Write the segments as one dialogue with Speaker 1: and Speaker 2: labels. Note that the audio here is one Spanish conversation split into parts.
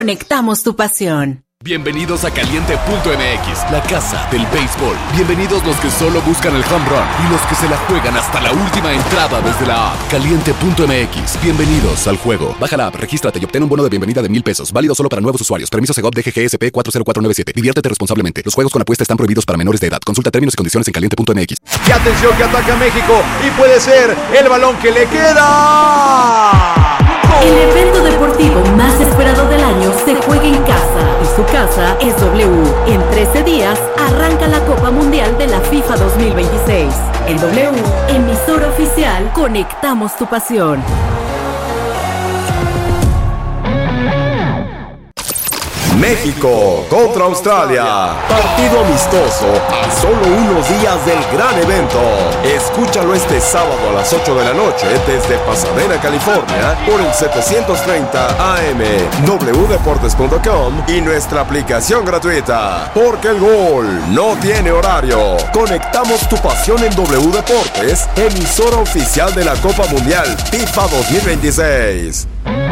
Speaker 1: Conectamos tu pasión.
Speaker 2: Bienvenidos a Caliente.mx, la casa del béisbol. Bienvenidos los que solo buscan el home run y los que se la juegan hasta la última entrada desde la app. Caliente.mx, bienvenidos al juego. Baja la app, regístrate y obtén un bono de bienvenida de $1,000. Válido solo para nuevos usuarios. Permiso Segov DGGSP 40497. Diviértete responsablemente. Los juegos con apuesta están prohibidos para menores de edad. Consulta términos y condiciones en Caliente.mx.
Speaker 3: Y atención que ataca México y puede ser el balón que le queda.
Speaker 1: El evento deportivo más esperado del año se juega en casa y su casa es W. En 13 días arranca la Copa Mundial de la FIFA 2026. En W, emisora oficial, conectamos tu pasión.
Speaker 3: México contra Australia. Partido amistoso a solo unos días del gran evento. Escúchalo este sábado a las 8 de la noche desde Pasadena, California, por el 730 AM, wdeportes.com y nuestra aplicación gratuita. Porque el gol no tiene horario. Conectamos tu pasión en W Deportes, emisora oficial de la Copa Mundial FIFA 2026.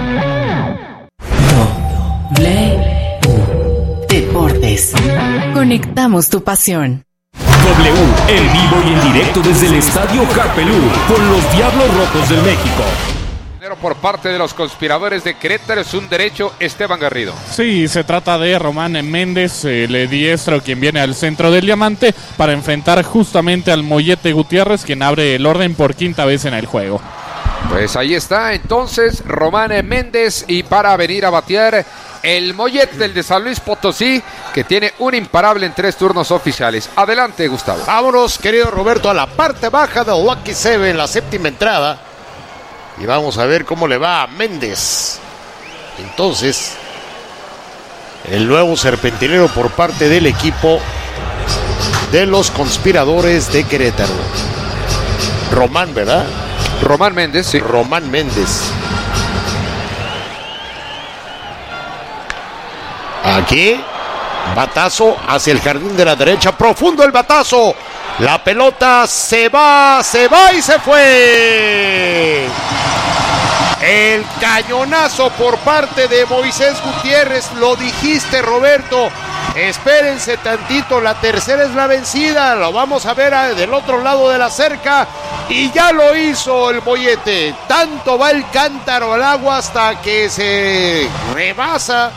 Speaker 1: Deportes. Conectamos tu pasión.
Speaker 4: W, en vivo y en directo desde el Estadio Carpelú, con los Diablos Rojos del México.
Speaker 5: Por parte de los conspiradores de Querétaro es un derecho Esteban Garrido.
Speaker 6: Sí, se trata de Román Méndez, el diestro, quien viene al centro del diamante para enfrentar justamente al Mollete Gutiérrez, quien abre el orden por quinta vez en el juego.
Speaker 5: Pues ahí está entonces Román Méndez, y para venir a batear el Mollete del de San Luis Potosí, que tiene un imparable en 3 turnos oficiales. Adelante, Gustavo.
Speaker 7: Vámonos, querido Roberto, a la parte baja del Lucky Seven, la séptima entrada. Y vamos a ver cómo le va a Méndez. Entonces, el nuevo serpentinero por parte del equipo de los conspiradores de Querétaro. Román, ¿verdad?
Speaker 5: Román Méndez, sí.
Speaker 7: Román Méndez. Aquí, batazo hacia el jardín de la derecha, profundo el batazo. La pelota se va y se fue. El cañonazo por parte de Moisés Gutiérrez, lo dijiste, Roberto. Espérense tantito, la tercera es la vencida. Lo vamos a ver del otro lado de la cerca. Y ya lo hizo el Mollete. Tanto va el cántaro al agua hasta que se rebasa.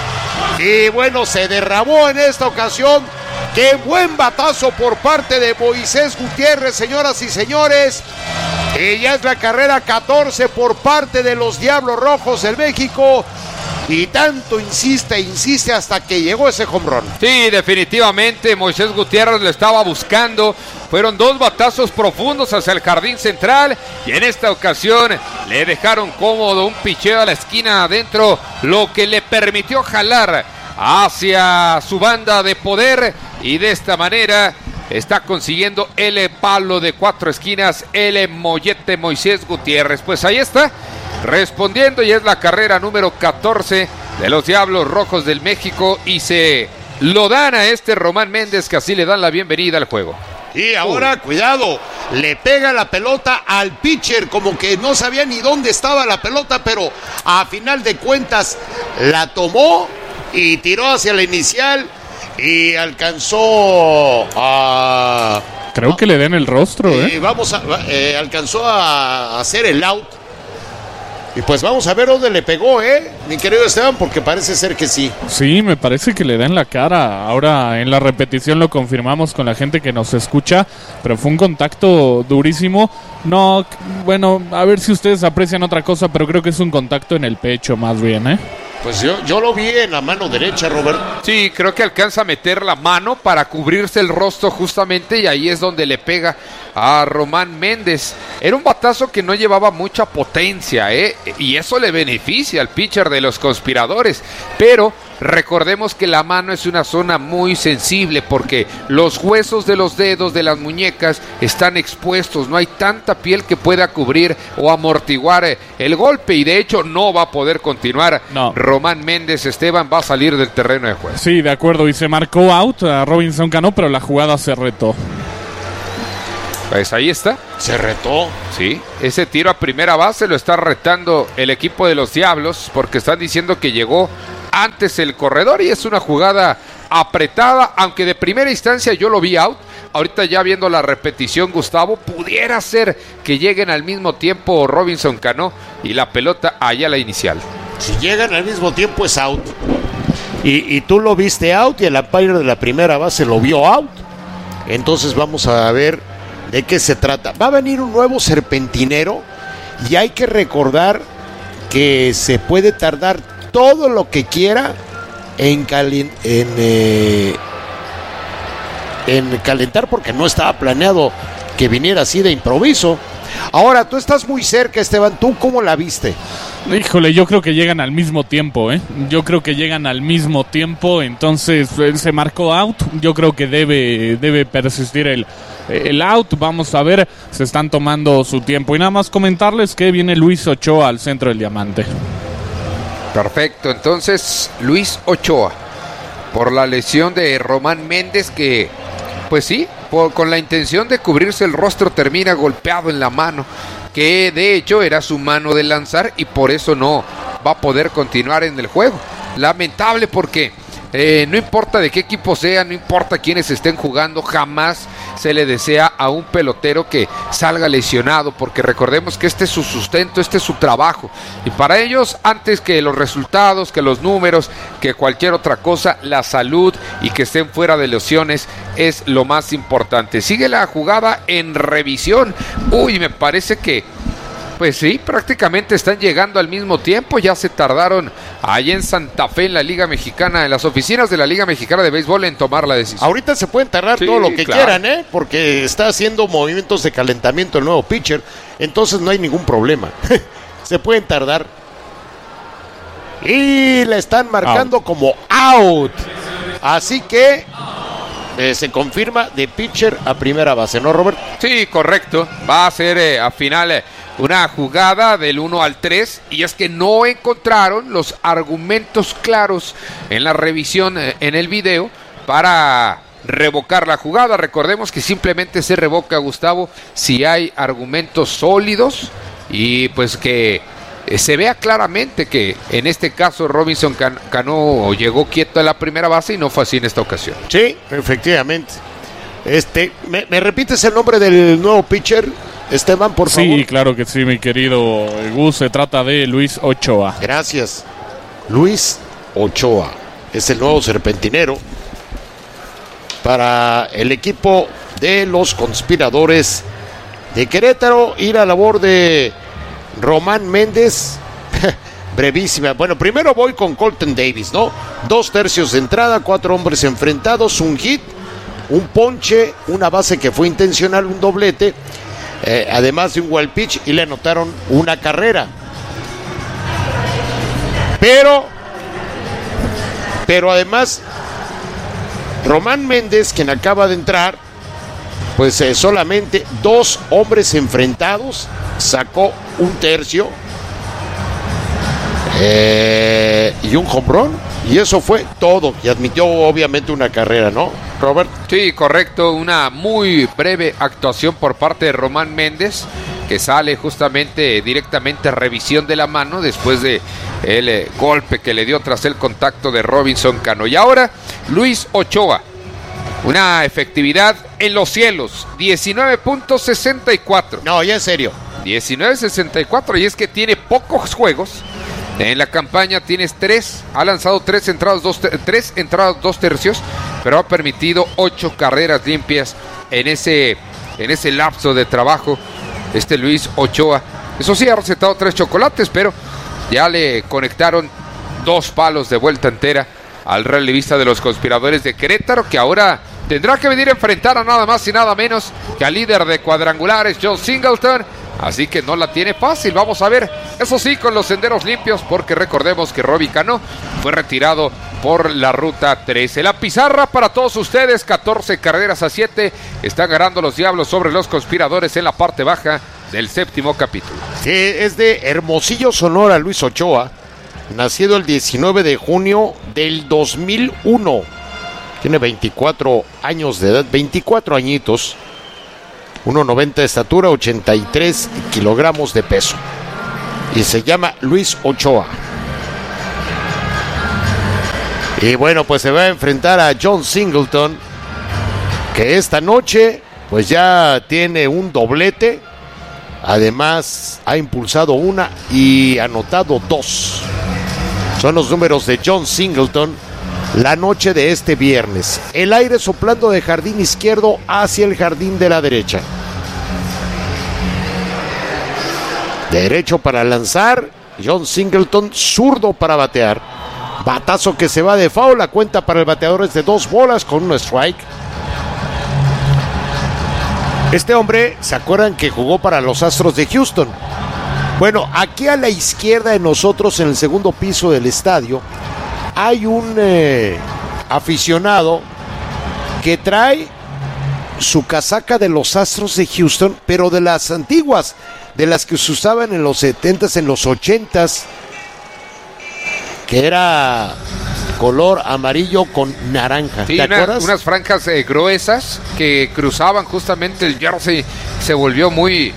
Speaker 7: Y bueno, se derramó en esta ocasión. ¡Qué buen batazo por parte de Moisés Gutiérrez, señoras y señores! Y ya es la carrera 14 por parte de los Diablos Rojos del México. Y tanto insiste hasta que llegó ese home run.
Speaker 5: Sí, definitivamente Moisés Gutiérrez lo estaba buscando. Fueron 2 batazos profundos hacia el jardín central, y en esta ocasión le dejaron cómodo un picheo a la esquina adentro, lo que le permitió jalar hacia su banda de poder, y de esta manera está consiguiendo el palo de 4 esquinas el Mollete Moisés Gutiérrez. Pues ahí está, respondiendo, y es la carrera número 14 de los Diablos Rojos del México, y se lo dan a este Román Méndez, que así le dan la bienvenida al juego.
Speaker 7: Y ahora, cuidado, le pega la pelota al pitcher, como que no sabía ni dónde estaba la pelota, pero a final de cuentas la tomó y tiró hacia la inicial y alcanzó a...
Speaker 6: Creo que le den el rostro,
Speaker 7: alcanzó a hacer el out. Y pues vamos a ver dónde le pegó, mi querido Esteban, porque parece ser que sí.
Speaker 6: Sí, me parece que le da en la cara. Ahora en la repetición lo confirmamos con la gente que nos escucha, pero fue un contacto durísimo. No, bueno, a ver si ustedes aprecian otra cosa, pero creo que es un contacto en el pecho más bien,
Speaker 7: Pues yo lo vi en la mano derecha, Robert.
Speaker 5: Sí, creo que alcanza a meter la mano para cubrirse el rostro justamente, y ahí es donde le pega a Román Méndez. Era un batazo que no llevaba mucha potencia, y eso le beneficia al pitcher de los conspiradores, pero recordemos que la mano es una zona muy sensible porque los huesos de los dedos de las muñecas están expuestos, no hay tanta piel que pueda cubrir o amortiguar el golpe, y de hecho no va a poder continuar.
Speaker 6: No.
Speaker 5: Román Méndez, Esteban, va a salir del terreno de juego.
Speaker 6: Sí, de acuerdo, y se marcó out a Robinson Cano, pero la jugada se retó.
Speaker 5: Pues ahí está.
Speaker 7: Se retó.
Speaker 5: Sí, ese tiro a primera base lo está retando el equipo de los Diablos, porque están diciendo que llegó antes el corredor y es una jugada apretada, aunque de primera instancia yo lo vi out. Ahorita ya viendo la repetición, Gustavo, pudiera ser que lleguen al mismo tiempo Robinson Cano y la pelota allá a la inicial.
Speaker 7: Si llegan al mismo tiempo es out. Y tú lo viste out y el umpire de la primera base lo vio out. Entonces vamos a ver de qué se trata. Va a venir un nuevo serpentinero y hay que recordar que se puede tardar todo lo que quiera en calentar, porque no estaba planeado que viniera así de improviso. Ahora, tú estás muy cerca, Esteban. ¿Tú cómo la viste?
Speaker 6: Híjole, yo creo que llegan al mismo tiempo, Yo creo que llegan al mismo tiempo, entonces se marcó out. Yo creo que debe persistir el out. Vamos a ver, se están tomando su tiempo. Y nada más comentarles que viene Luis Ochoa al centro del diamante.
Speaker 5: Perfecto, entonces Luis Ochoa, por la lesión de Román Méndez, que pues sí, con la intención de cubrirse el rostro termina golpeado en la mano, que de hecho era su mano de lanzar y por eso no va a poder continuar en el juego. Lamentable porque no importa de qué equipo sea, no importa quiénes estén jugando, jamás se le desea a un pelotero que salga lesionado, porque recordemos que este es su sustento, este es su trabajo, y para ellos, antes que los resultados, que los números, que cualquier otra cosa, la salud y que estén fuera de lesiones es lo más importante. Sigue la jugada en revisión. Me parece que pues sí, prácticamente están llegando al mismo tiempo. Ya se tardaron allá en Santa Fe, en la Liga Mexicana, en las oficinas de la Liga Mexicana de Béisbol, en tomar la decisión.
Speaker 7: Ahorita se pueden tardar todo lo que quieran, porque está haciendo movimientos de calentamiento el nuevo pitcher. Entonces no hay ningún problema. Se pueden tardar. Y le están marcando como out. Así que se confirma de pitcher a primera base, ¿no, Robert?
Speaker 5: Sí, correcto. Va a ser a final una jugada del 1 al 3, y es que no encontraron los argumentos claros en la revisión en el video para revocar la jugada. Recordemos que simplemente se revoca, Gustavo, si hay argumentos sólidos y pues que se vea claramente que en este caso Robinson Cano llegó quieto a la primera base y no fue así en esta ocasión.
Speaker 7: Sí, efectivamente. ¿Me repites el nombre del nuevo pitcher, Esteban, por favor?
Speaker 6: Sí, claro que sí, mi querido Gus. Se trata de Luis Ochoa.
Speaker 7: Gracias. Luis Ochoa es el nuevo serpentinero para el equipo de los Conspiradores de Querétaro. Y la labor de Román Méndez, brevísima. Bueno, primero voy con Colton Davis, ¿no? 2 tercios de entrada, 4 hombres enfrentados, un hit, un ponche, una base que fue intencional, un doblete, además de un wild pitch, y le anotaron una carrera. Pero además, Román Méndez, quien acaba de entrar, pues solamente 2 hombres enfrentados, sacó un tercio y un home run, y eso fue todo, y admitió obviamente una carrera, ¿no, Robert?
Speaker 5: Sí, correcto, una muy breve actuación por parte de Román Méndez, que sale justamente directamente a revisión de la mano después de el golpe que le dio tras el contacto de Robinson Cano. Y ahora Luis Ochoa, una efectividad en los cielos, 19.64.
Speaker 7: No, ya en serio.
Speaker 5: 19.64, y es que tiene pocos juegos. En la campaña tienes 3, ha lanzado 3 entradas, 2 tercios, pero ha permitido 8 carreras limpias en ese lapso de trabajo. Luis Ochoa, eso sí, ha recetado 3 chocolates, pero ya le conectaron 2 palos de vuelta entera al relevista de los Conspiradores de Querétaro, que ahora tendrá que venir a enfrentar a nada más y nada menos que al líder de cuadrangulares, John Singleton. Así que no la tiene fácil, vamos a ver, eso sí, con los senderos limpios, porque recordemos que Robbie Cano fue retirado por la ruta 13. La pizarra para todos ustedes, 14 carreras a 7, están ganando los Diablos sobre los Conspiradores en la parte baja del 7º capítulo.
Speaker 7: Sí, es de Hermosillo, Sonora, Luis Ochoa, nacido el 19 de junio del 2001, tiene 24 años de edad, 24 añitos. 1.90 de estatura, 83 kilogramos de peso. Y se llama Luis Ochoa. Y bueno, pues se va a enfrentar a John Singleton, que esta noche pues ya tiene un doblete. Además ha impulsado una y anotado 2. Son los números de John Singleton la noche de este viernes. El aire soplando de jardín izquierdo hacia el jardín de la derecha. Derecho para lanzar, John Singleton, zurdo para batear. Batazo que se va de foul, la cuenta para el bateador es de 2 bolas con un strike. Este hombre, ¿se acuerdan que jugó para los Astros de Houston? Bueno, aquí a la izquierda de nosotros, en el segundo piso del estadio, hay un aficionado que trae su casaca de los Astros de Houston, pero de las antiguas, de las que se usaban en los 70s, en los 80s, que era color amarillo con naranja.
Speaker 5: Sí,
Speaker 7: ¿te acuerdas?
Speaker 5: Unas franjas gruesas que cruzaban justamente el jersey. Se volvió muy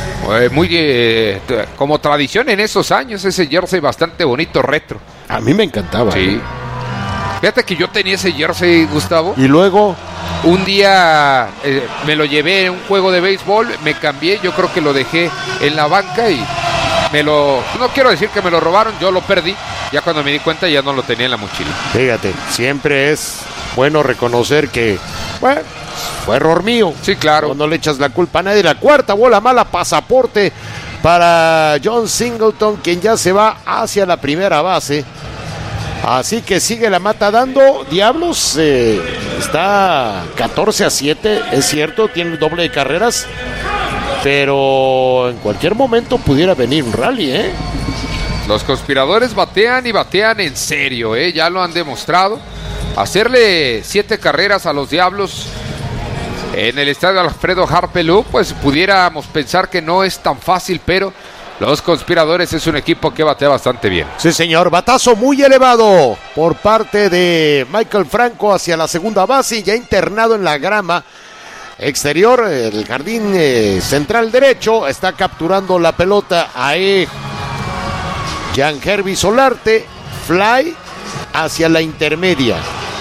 Speaker 5: como tradición en esos años, ese jersey bastante bonito, retro.
Speaker 7: A mí me encantaba.
Speaker 5: Sí. Fíjate que yo tenía ese jersey, Gustavo.
Speaker 7: Y luego
Speaker 5: un día me lo llevé en un juego de béisbol, me cambié, yo creo que lo dejé en la banca y no quiero decir que me lo robaron, yo lo perdí. Ya cuando me di cuenta ya no lo tenía en la mochila.
Speaker 7: Fíjate, siempre es bueno reconocer que, bueno, fue error mío.
Speaker 5: Sí, claro.
Speaker 7: No le echas la culpa a nadie. La cuarta bola mala, pasaporte para John Singleton, quien ya se va hacia la primera base. Así que sigue la mata dando. Diablos está 14-7, es cierto, tiene el doble de carreras, pero en cualquier momento pudiera venir un rally, ¿eh?
Speaker 5: Los conspiradores batean y batean en serio, ya lo han demostrado. Hacerle 7 carreras a los Diablos en el estadio Alfredo Harpelú, pues pudiéramos pensar que no es tan fácil, pero los conspiradores es un equipo que batea bastante bien.
Speaker 7: Sí, señor. Batazo muy elevado por parte de Michael Franco hacia la segunda base, ya internado en la grama exterior, el jardín central derecho. Está capturando la pelota ahí Jan Herby Solarte, fly hacia la intermedia.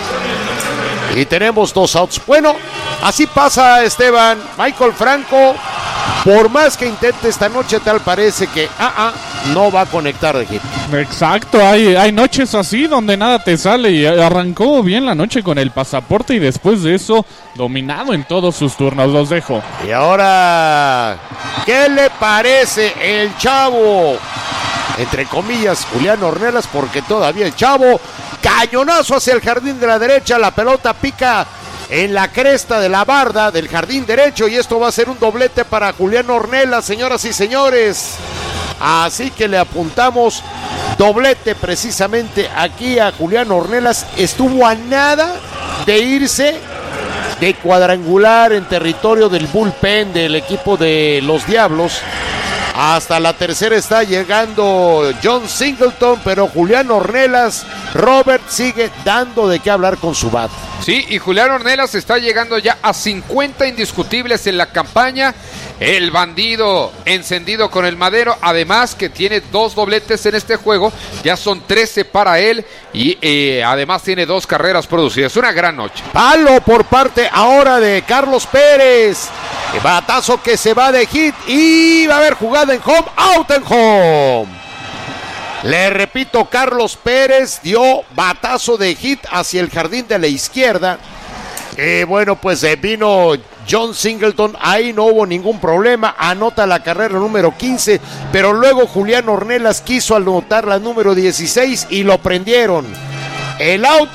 Speaker 7: Y tenemos 2 outs. Bueno, así pasa, Esteban. Michael Franco, por más que intente esta noche, tal parece que no va a conectar de hit.
Speaker 6: Exacto, hay noches así donde nada te sale y arrancó bien la noche con el pasaporte y después de eso dominado en todos sus turnos. Los dejo.
Speaker 7: Y ahora, ¿qué le parece el chavo? Entre comillas, Julián Ornelas, porque todavía el chavo, cañonazo hacia el jardín de la derecha, la pelota pica en la cresta de la barda del jardín derecho y esto va a ser un doblete para Julián Ornelas, señoras y señores. Así que le apuntamos doblete precisamente aquí a Julián Ornelas. Estuvo a nada de irse de cuadrangular en territorio del bullpen del equipo de los Diablos. Hasta la tercera está llegando John Singleton, pero Julián Ornelas, Robert, sigue dando de qué hablar con su bat.
Speaker 5: Sí, y Julián Ornelas está llegando ya a 50 indiscutibles en la campaña. El bandido encendido con el madero, además que tiene 2 dobletes en este juego, ya son 13 para él y además tiene 2 carreras producidas. Una gran noche.
Speaker 7: Palo por parte ahora de Carlos Pérez. Batazo que se va de hit y va a haber jugada en home, out en home. Le repito, Carlos Pérez dio batazo de hit hacia el jardín de la izquierda. Bueno, pues vino John Singleton, ahí no hubo ningún problema, anota la carrera número 15, pero luego Julián Ornelas quiso anotar la número 16 y lo prendieron. El out,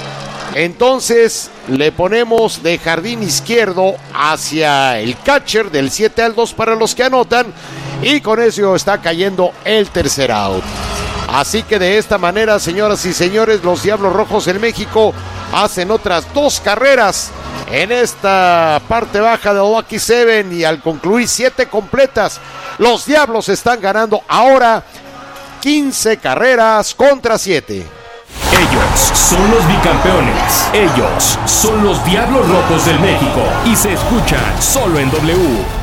Speaker 7: entonces le ponemos de jardín izquierdo hacia el catcher del 7 al 2 para los que anotan y con eso está cayendo el tercer out. Así que de esta manera, señoras y señores, los Diablos Rojos en México hacen otras 2 carreras en esta parte baja de Lucky Seven y al concluir 7 completas, los Diablos están ganando ahora 15 carreras contra 7.
Speaker 4: Ellos son los bicampeones. Ellos son los Diablos Rojos del México y se escuchan solo en W.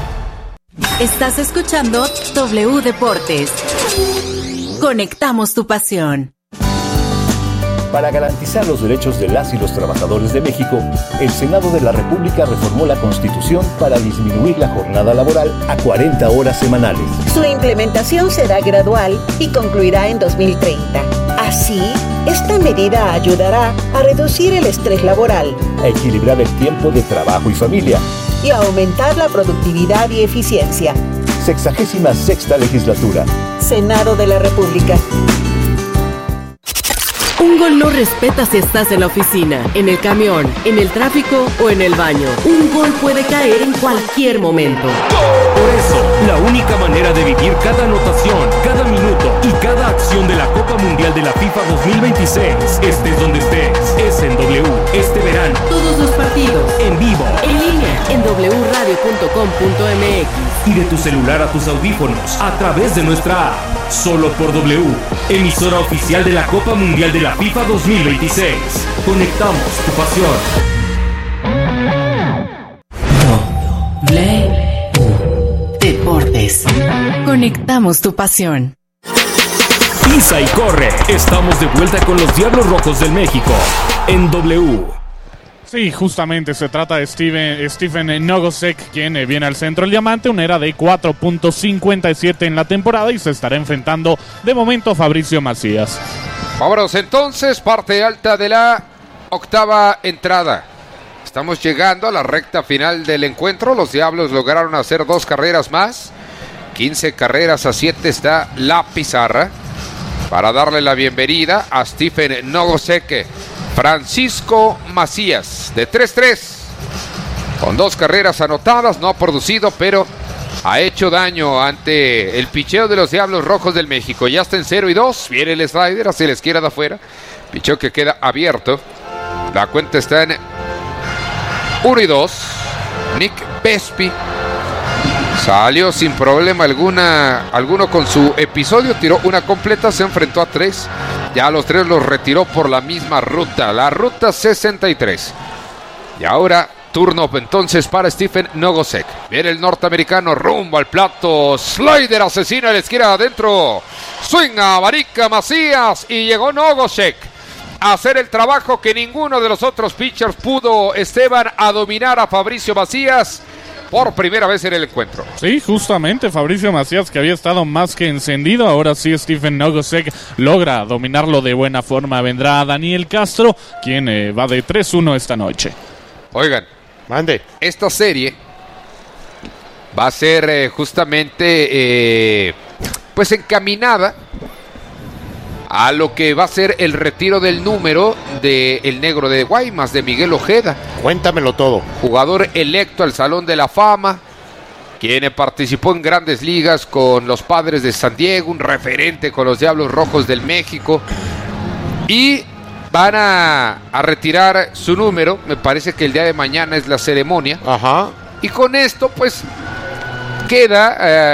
Speaker 1: Estás escuchando W Deportes. Conectamos tu pasión.
Speaker 8: Para garantizar los derechos de las y los trabajadores de México, el Senado de la República reformó la Constitución para disminuir la jornada laboral a 40 horas semanales.
Speaker 9: Su implementación será gradual y concluirá en 2030. Así, esta medida ayudará a reducir el estrés laboral,
Speaker 8: a equilibrar el tiempo de trabajo y familia
Speaker 9: y a aumentar la productividad y eficiencia.
Speaker 8: 66ª Legislatura.
Speaker 9: Senado de la República.
Speaker 1: Un gol no respeta si estás en la oficina, en el camión, en el tráfico o en el baño. Un gol puede caer en cualquier momento.
Speaker 4: Por eso, la única manera de vivir cada anotación, cada minuto y cada acción de la Copa Mundial de la FIFA 2026, estés donde estés, es en W. Este verano,
Speaker 1: Todos los partidos,
Speaker 4: en vivo,
Speaker 1: en línea, en wradio.com.mx.
Speaker 4: y de tu celular a tus audífonos, a través de nuestra app. Solo por W, emisora oficial de la Copa Mundial de la FIFA 2026. Conectamos tu pasión.
Speaker 1: Deportes. Conectamos tu pasión.
Speaker 4: Pisa y corre. Estamos de vuelta con los Diablos Rojos del México en W.
Speaker 6: Sí, justamente se trata de Stephen Nogosek, quien viene al centro. El diamante, una era de 4.57 en la temporada y se estará enfrentando de momento a Fabricio Macías.
Speaker 5: Vámonos entonces, parte alta de la octava entrada. Estamos llegando a la recta final del encuentro. Los Diablos lograron hacer 2 carreras más. 15 carreras a 7 está la pizarra. Para darle la bienvenida a Stephen Nogosek, Francisco Macías, de 3-3. Con 2 carreras anotadas, no ha producido, pero ha hecho daño ante el picheo de los Diablos Rojos del México. Ya está en 0-2. Viene el slider hacia la izquierda de afuera. Picheo que queda abierto. La cuenta está en 1-2. Nick Pespi salió sin problema alguno con su episodio. Tiró una completa, se enfrentó a 3. Ya a los 3 los retiró por la misma ruta, la ruta 63. Y ahora turno entonces para Stephen Nogosek. Viene el norteamericano rumbo al plato. Slider asesino a la izquierda adentro. Swing a Marica Macías y llegó Nogosek a hacer el trabajo que ninguno de los otros pitchers pudo, Esteban, a dominar a Fabricio Macías por primera vez en el encuentro.
Speaker 6: Sí, justamente Fabricio Macías, que había estado más que encendido. Ahora sí Stephen Nogosek logra dominarlo de buena forma. Vendrá Daniel Castro, quien va de 3-1 esta noche.
Speaker 5: Oigan,
Speaker 7: mande.
Speaker 5: Esta serie va a ser justamente pues encaminada a lo que va a ser el retiro del número del negro de Guaymas, de Miguel Ojeda.
Speaker 7: Cuéntamelo todo.
Speaker 5: Jugador electo al Salón de la Fama, quien participó en grandes ligas con los Padres de San Diego, un referente con los Diablos Rojos del México. Y van a retirar su número, me parece que el día de mañana es la ceremonia.
Speaker 7: Ajá.
Speaker 5: Y con esto pues queda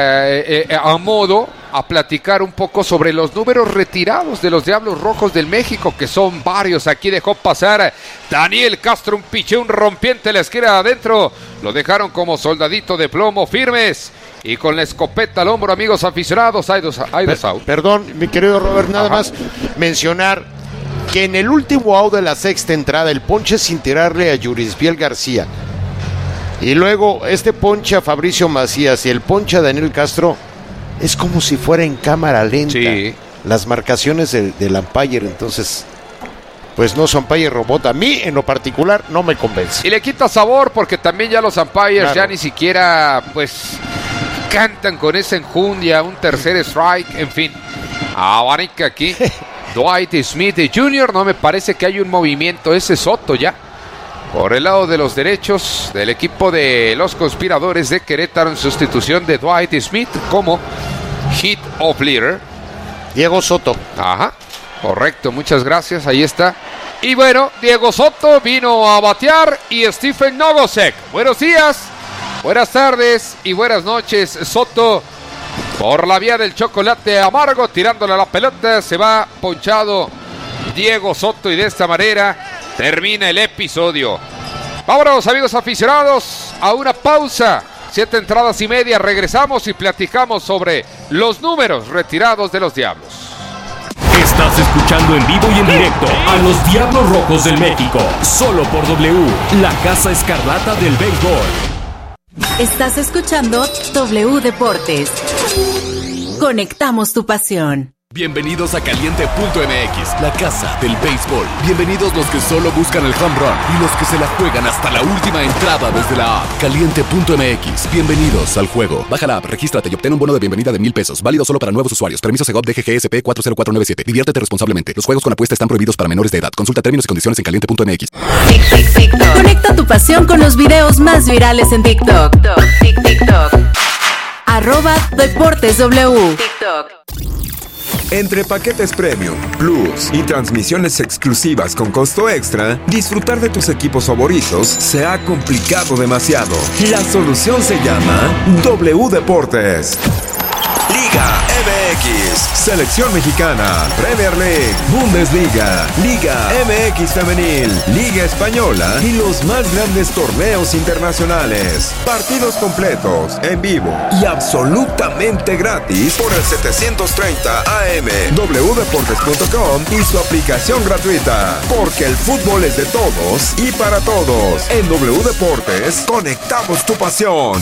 Speaker 5: a modo a platicar un poco sobre los números retirados de los Diablos Rojos del México, que son varios. Aquí dejó pasar Daniel Castro, un picheo, un rompiente a la esquina adentro. Lo dejaron como soldadito de plomo, firmes y con la escopeta al hombro, amigos aficionados. Hay dos out.
Speaker 7: Perdón, mi querido Robert, nada más mencionar que en el último out de la sexta entrada, el ponche sin tirarle a Yurisbiel García, y luego este ponche a Fabricio Macías y el ponche a Daniel Castro, es como si fuera en cámara lenta.
Speaker 5: Sí.
Speaker 7: Las marcaciones del umpire, entonces, pues no son umpire robot. A mí, en lo particular, no me convence.
Speaker 5: Y le quita sabor porque también ya los umpires ya ni siquiera, pues, cantan con esa enjundia, un tercer strike, en fin. Abanica aquí. Dwight Smith Jr., no me parece que hay un movimiento, ese Soto ya. Por el lado de los derechos del equipo de los Conspiradores de Querétaro, en sustitución de Dwight Smith como hit of leader.
Speaker 7: Diego Soto.
Speaker 5: Ajá, correcto, muchas gracias, ahí está. Y bueno, Diego Soto vino a batear y Stephen Nogosek. Buenos días, buenas tardes y buenas noches. Soto por la vía del chocolate amargo, tirándole a la pelota, se va ponchado Diego Soto y de esta manera termina el episodio. Vámonos, amigos aficionados, a una pausa. 7 entradas y media, regresamos y platicamos sobre los números retirados de los Diablos.
Speaker 4: Estás escuchando en vivo y en directo a los Diablos Rojos del México, solo por W, la Casa Escarlata del béisbol.
Speaker 1: Estás escuchando W Deportes. Conectamos tu pasión.
Speaker 2: Bienvenidos a Caliente.mx, la casa del béisbol. Bienvenidos los que solo buscan el home run y los que se la juegan hasta la última entrada desde la app. Caliente.mx, bienvenidos al juego. Baja la app, regístrate y obtén un bono de bienvenida de $1,000. Válido solo para nuevos usuarios. Permiso Segov DGGSP 40497. Diviértete responsablemente. Los juegos con apuesta están prohibidos para menores de edad. Consulta términos y condiciones en Caliente.mx.
Speaker 1: Conecta tu pasión con los videos más virales en TikTok. @DeportesW. TikTok.
Speaker 3: Entre paquetes Premium, Plus y transmisiones exclusivas con costo extra, disfrutar de tus equipos favoritos se ha complicado demasiado. La solución se llama W Deportes. Liga MX, Selección Mexicana, Premier League, Bundesliga, Liga MX Femenil, Liga Española y los más grandes torneos internacionales. Partidos completos, en vivo y absolutamente gratis por el 730 AM, wdeportes.com y su aplicación gratuita. Porque el fútbol es de todos y para todos. En W Deportes, conectamos tu pasión.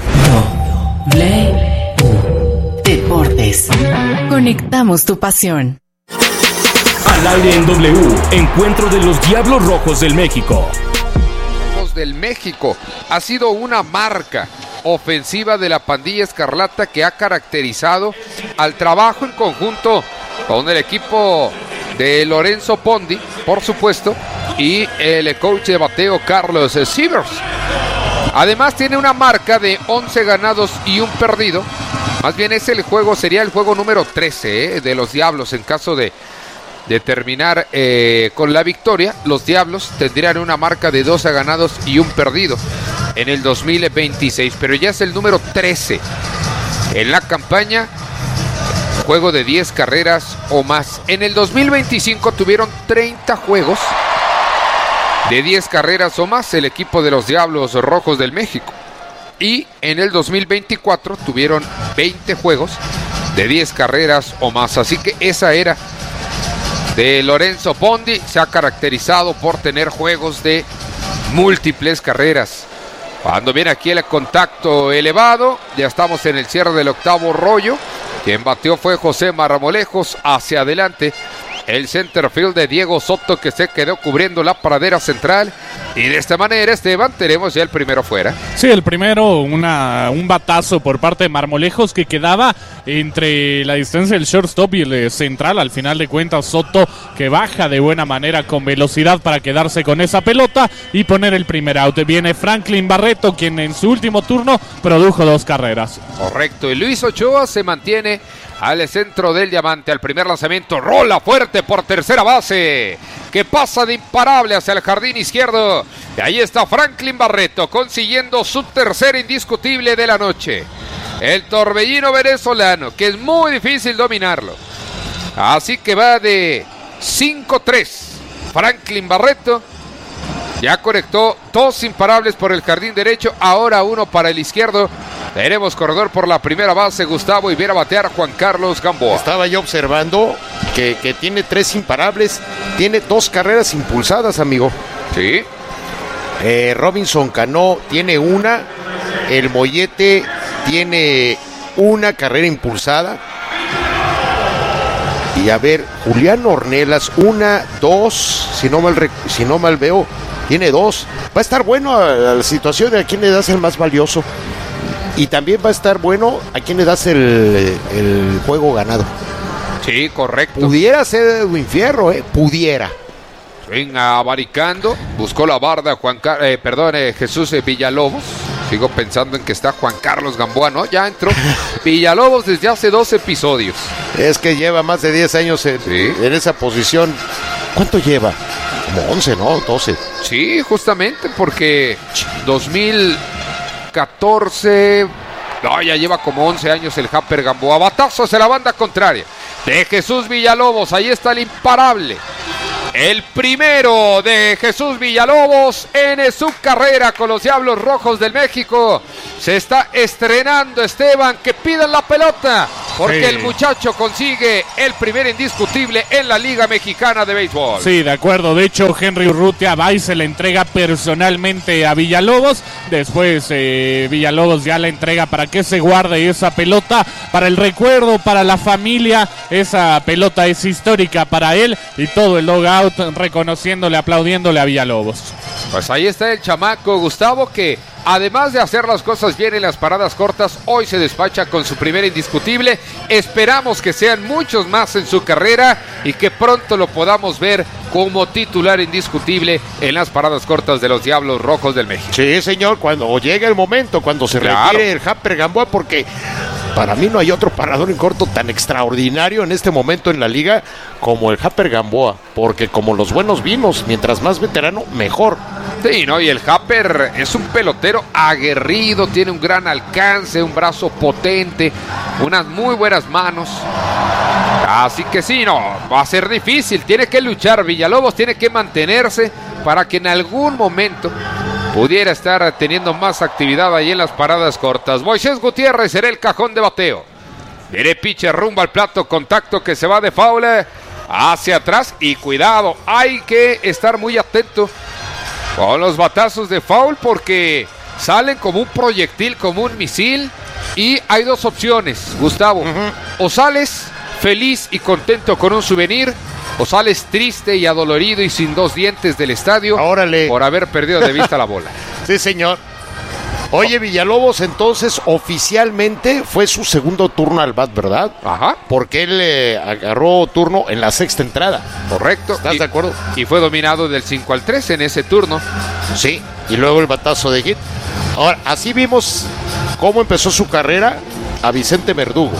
Speaker 1: Deportes. Conectamos tu pasión.
Speaker 4: Al aire en W, encuentro de los Diablos Rojos del México.
Speaker 5: Rojos del México ha sido una marca ofensiva de la pandilla escarlata que ha caracterizado al trabajo en conjunto con el equipo de Lorenzo Pondi, por supuesto, y el coach de bateo Carlos Sievers. Además tiene una marca de 11 ganados y un perdido. Más bien sería el juego número 13 de los Diablos. En caso de terminar con la victoria, los Diablos tendrían una marca de 12 ganados y un perdido en el 2026. Pero ya es el número 13 en la campaña, juego de 10 carreras o más. En el 2025 tuvieron 30 juegos de 10 carreras o más el equipo de los Diablos Rojos del México. Y en el 2024 tuvieron 20 juegos de 10 carreras o más. Así que esa era de Lorenzo Pondi. Se ha caracterizado por tener juegos de múltiples carreras. Cuando viene aquí el contacto elevado, ya estamos en el cierre del octavo rollo. Quien bateó fue José Marmolejos. Hacia adelante el centerfield de Diego Soto, que se quedó cubriendo la pradera central. Y de esta manera, Esteban, tenemos ya el primero fuera.
Speaker 6: Sí, el primero, un batazo por parte de Marmolejos que quedaba entre la distancia del shortstop y el central. Al final de cuentas, Soto que baja de buena manera con velocidad para quedarse con esa pelota y poner el primer out. Viene Franklin Barreto, quien en su último turno produjo 2 carreras.
Speaker 5: Correcto, y Luis Ochoa se mantiene al centro del diamante. Al primer lanzamiento, rola fuerte por tercera base, que pasa de imparable hacia el jardín izquierdo. Y ahí está Franklin Barreto consiguiendo su tercer indiscutible de la noche. El torbellino venezolano, que es muy difícil dominarlo. Así que va de 5-3. Franklin Barreto ya conectó 2 imparables por el jardín derecho, ahora 1 para el izquierdo. Tenemos corredor por la primera base, Gustavo, y viene a batear Juan Carlos Gamboa.
Speaker 7: Estaba yo observando que tiene 3 imparables, tiene 2 carreras impulsadas, amigo.
Speaker 5: Sí.
Speaker 7: Robinson Cano tiene 1, el Mollete tiene 1 carrera impulsada. Y a ver, Julián Ornelas, 1, 2, si no mal veo, tiene 2. Va a estar bueno a la situación de a quién le das el más valioso. Y también va a estar bueno a quién le das el juego ganado.
Speaker 5: Sí, correcto.
Speaker 7: Pudiera ser Edwin Fierro, pudiera.
Speaker 5: Venga, abaricando, buscó la barda Jesús Villalobos. Sigo pensando en que está Juan Carlos Gamboa, ¿no? Ya entró Villalobos desde hace 2 episodios.
Speaker 7: Es que lleva más de 10 años en esa posición. ¿Cuánto lleva? Como 11, ¿no? 12.
Speaker 5: Sí, justamente porque 2014... No, ya lleva como 11 años el Japper Gamboa. Batazo hacia la banda contraria de Jesús Villalobos. Ahí está el imparable. El primero de Jesús Villalobos en su carrera con los Diablos Rojos del México. Se está estrenando, Esteban, que piden la pelota. porque
Speaker 6: Sí.
Speaker 5: el muchacho consigue el primer indiscutible en la Liga Mexicana de Béisbol.
Speaker 6: Sí, de acuerdo. De hecho, Henry Urrutia va y se le entrega personalmente a Villalobos. Después Villalobos ya la entrega para que se guarde esa pelota para el recuerdo, para la familia. Esa pelota es histórica para él y todo el logout reconociéndole, aplaudiéndole a Villalobos.
Speaker 5: Pues ahí está el chamaco Gustavo, que además de hacer las cosas bien en las paradas cortas, hoy se despacha con su primer indiscutible. Esperamos que sean muchos más en su carrera y que pronto lo podamos ver como titular indiscutible en las paradas cortas de los Diablos Rojos del México.
Speaker 7: Sí, señor, cuando llegue el momento, cuando se retire el Japper Gamboa, porque para mí no hay otro parador en corto tan extraordinario en este momento en la liga como el Japper Gamboa, porque como los buenos vinos, mientras más veterano, mejor.
Speaker 5: Sí, ¿no? Y el Japper es un pelotero aguerrido, tiene un gran alcance, un brazo potente, unas muy buenas manos. Así que sí, no, va a ser difícil, tiene que luchar, Villalobos tiene que mantenerse para que en algún momento pudiera estar teniendo más actividad ahí en las paradas cortas. Moisés Gutiérrez será el cajón de bateo. Viene pitcher rumbo al plato, contacto que se va de foul hacia atrás y cuidado, hay que estar muy atento con los batazos de foul porque salen como un proyectil, como un misil y hay dos opciones, Gustavo. O sales feliz y contento con un souvenir o sales triste y adolorido y sin dos dientes del estadio por haber perdido de vista la bola.
Speaker 7: Sí, señor. Oye, Villalobos, entonces oficialmente fue su segundo turno al bat, ¿verdad?
Speaker 5: Ajá.
Speaker 7: Porque él agarró turno en la sexta entrada.
Speaker 5: Correcto.
Speaker 7: ¿Estás de acuerdo?
Speaker 5: Y fue dominado del 5-3 en ese turno.
Speaker 7: Sí, y luego el batazo de hit. Ahora, así vimos cómo empezó su carrera a Vicente Verdugo.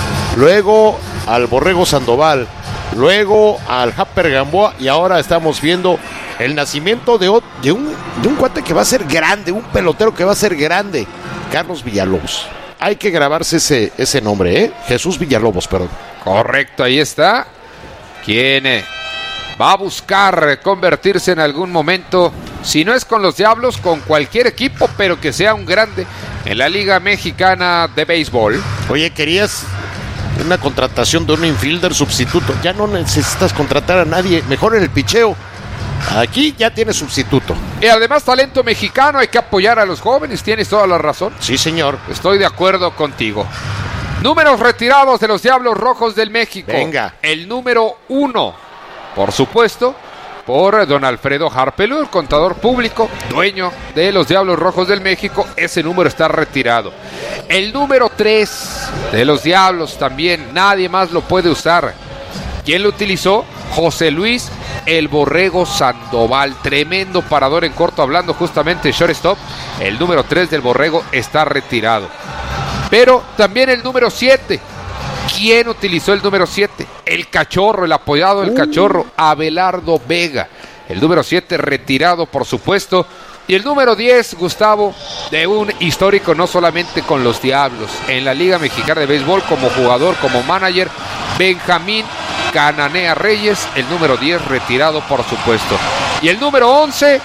Speaker 7: Luego al Borrego Sandoval. Luego al Japper Gamboa. Y ahora estamos viendo el nacimiento de un cuate que va a ser grande, un pelotero que va a ser grande, Carlos Villalobos. Hay que grabarse ese nombre, ¿eh? Jesús Villalobos, perdón.
Speaker 5: Correcto, ahí está. Quien va a buscar convertirse en algún momento, si no es con los Diablos, con cualquier equipo, pero que sea un grande en la Liga Mexicana de Béisbol.
Speaker 7: Oye, querías una contratación de un infielder sustituto. Ya no necesitas contratar a nadie, mejor en el picheo. Aquí ya tiene sustituto.
Speaker 5: Y además talento mexicano, hay que apoyar a los jóvenes, tienes toda la razón.
Speaker 7: Sí, señor.
Speaker 5: Estoy de acuerdo contigo. Números retirados de los Diablos Rojos del México.
Speaker 7: Venga.
Speaker 5: El número 1, por supuesto, por don Alfredo Harpelú, el contador público, dueño de los Diablos Rojos del México. Ese número está retirado. El número 3 de los Diablos también, nadie más lo puede usar. ¿Quién lo utilizó? José Luis El Borrego Sandoval, tremendo parador en corto, hablando justamente de shortstop. El número 3 del Borrego está retirado. Pero también el número 7. ¿Quién utilizó el número 7? El Cachorro, el apoyado del Cachorro, Abelardo Vega. El número 7 retirado, por supuesto. Y el número 10, Gustavo, de un histórico no solamente con los Diablos, en la Liga Mexicana de Béisbol, como jugador, como manager, Benjamín Cananea Reyes, el número 10 retirado, por supuesto. Y el número 11,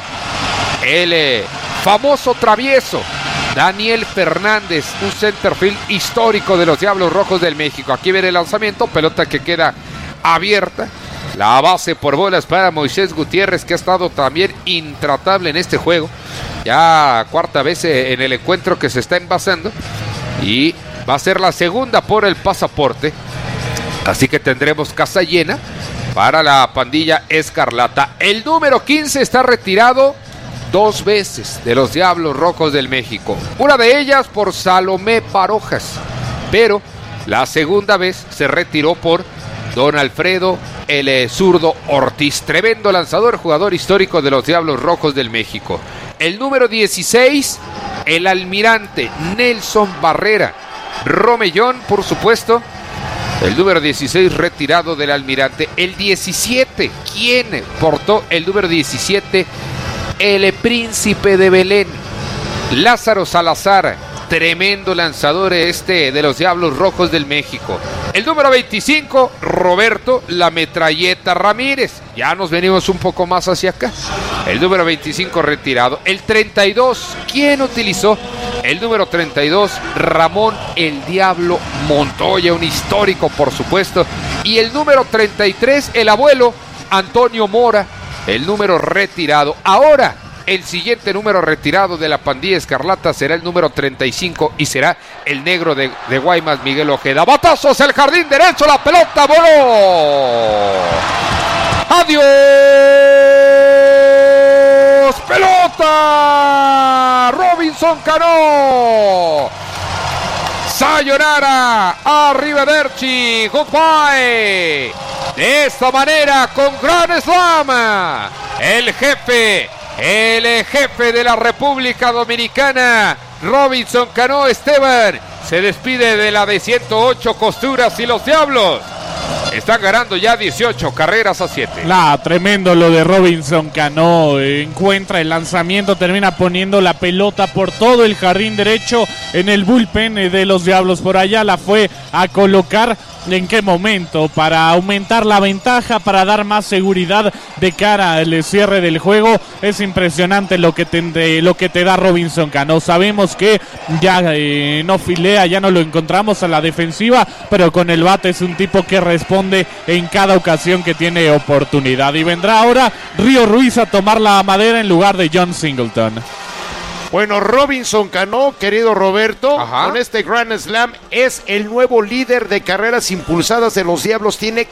Speaker 5: el famoso travieso, Daniel Fernández, un centerfield histórico de los Diablos Rojos del México. Aquí viene el lanzamiento, pelota que queda abierta. La base por bolas para Moisés Gutiérrez, que ha estado también intratable en este juego. Ya cuarta vez en el encuentro que se está envasando. Y va a ser la segunda por el pasaporte. Así que tendremos casa llena para la pandilla escarlata. El número 15 está retirado 2 veces de los Diablos Rojos del México. Una de ellas por Salomé Barojas. Pero la segunda vez se retiró por don Alfredo el zurdo Ortiz. Tremendo lanzador, jugador histórico de los Diablos Rojos del México. El número 16, el almirante Nelson Barrera. Romellón, por supuesto. El número 16 retirado del almirante. El 17, ¿quién portó el número 17? El príncipe de Belén, Lázaro Salazar. Tremendo lanzador de los Diablos Rojos del México. El número 25, Roberto La Metralleta Ramírez. Ya nos venimos un poco más hacia acá. El número 25 retirado. El 32, ¿quién utilizó El número 32, Ramón el Diablo Montoya, un histórico por supuesto. Y el número 33, el abuelo Antonio Mora, el número retirado. Ahora, el siguiente número retirado de la pandilla escarlata será el número 35 y será el negro de Guaymas, Miguel Ojeda. Batazos el jardín derecho, la pelota voló. ¡Adiós! ¡Pelota! Robinson Cano. Sayonara, arrivederci, goodbye. De esta manera, con Grand Slam, el jefe de la República Dominicana, Robinson Cano Esteban, se despide de la de 108 costuras y los Diablos están ganando ya 18 carreras a 7.
Speaker 6: Tremendo lo de Robinson Cano. Encuentra el lanzamiento, termina poniendo la pelota por todo el jardín derecho en el bullpen de los Diablos. Por allá la fue a colocar. ¿En qué momento? Para aumentar la ventaja, para dar más seguridad de cara al cierre del juego. Es impresionante lo que te da Robinson Cano. Sabemos que ya no filea, ya no lo encontramos a la defensiva, pero con el bate es un tipo que responde en cada ocasión que tiene oportunidad. Y vendrá ahora Río Ruiz a tomar la madera en lugar de John Singleton.
Speaker 7: Bueno, Robinson Cano, querido Roberto, con este Grand Slam es el nuevo líder de carreras impulsadas de los Diablos. Tiene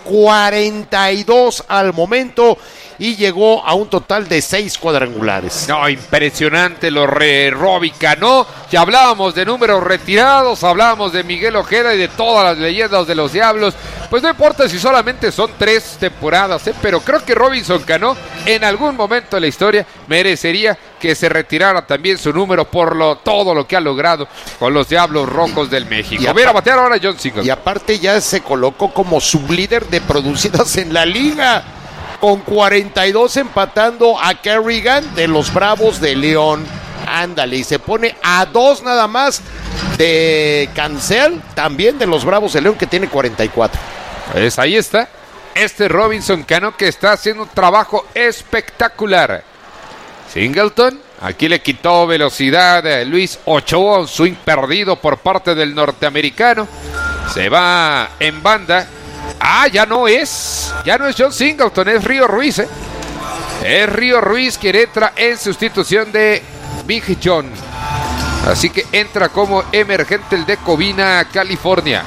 Speaker 7: 42 al momento y llegó a un total de 6 cuadrangulares.
Speaker 5: No, impresionante lo Robbie Cano. Ya hablábamos de números retirados, hablábamos de Miguel Ojeda y de todas las leyendas de los Diablos. Pues no importa si solamente son 3 temporadas, pero creo que Robinson Cano en algún momento de la historia merecería que se retirara también su número por todo lo que ha logrado con los Diablos Rojos del México. Mira, batear ahora John Singleton.
Speaker 7: Y aparte ya se colocó como sublíder de producidas en la liga, con 42, empatando a Kerrigan de los Bravos de León. Ándale, y se pone a 2 nada más de Cancel, también de los Bravos de León, que tiene 44.
Speaker 5: Pues ahí está, este Robinson Cano que está haciendo un trabajo espectacular. Singleton, aquí le quitó velocidad a Luis Ochoa, un swing perdido por parte del norteamericano. Se va en banda. Ya no es John Singleton, es Río Ruiz. Es Río Ruiz quien entra en sustitución de Big John. Así que entra como emergente el de Covina, California.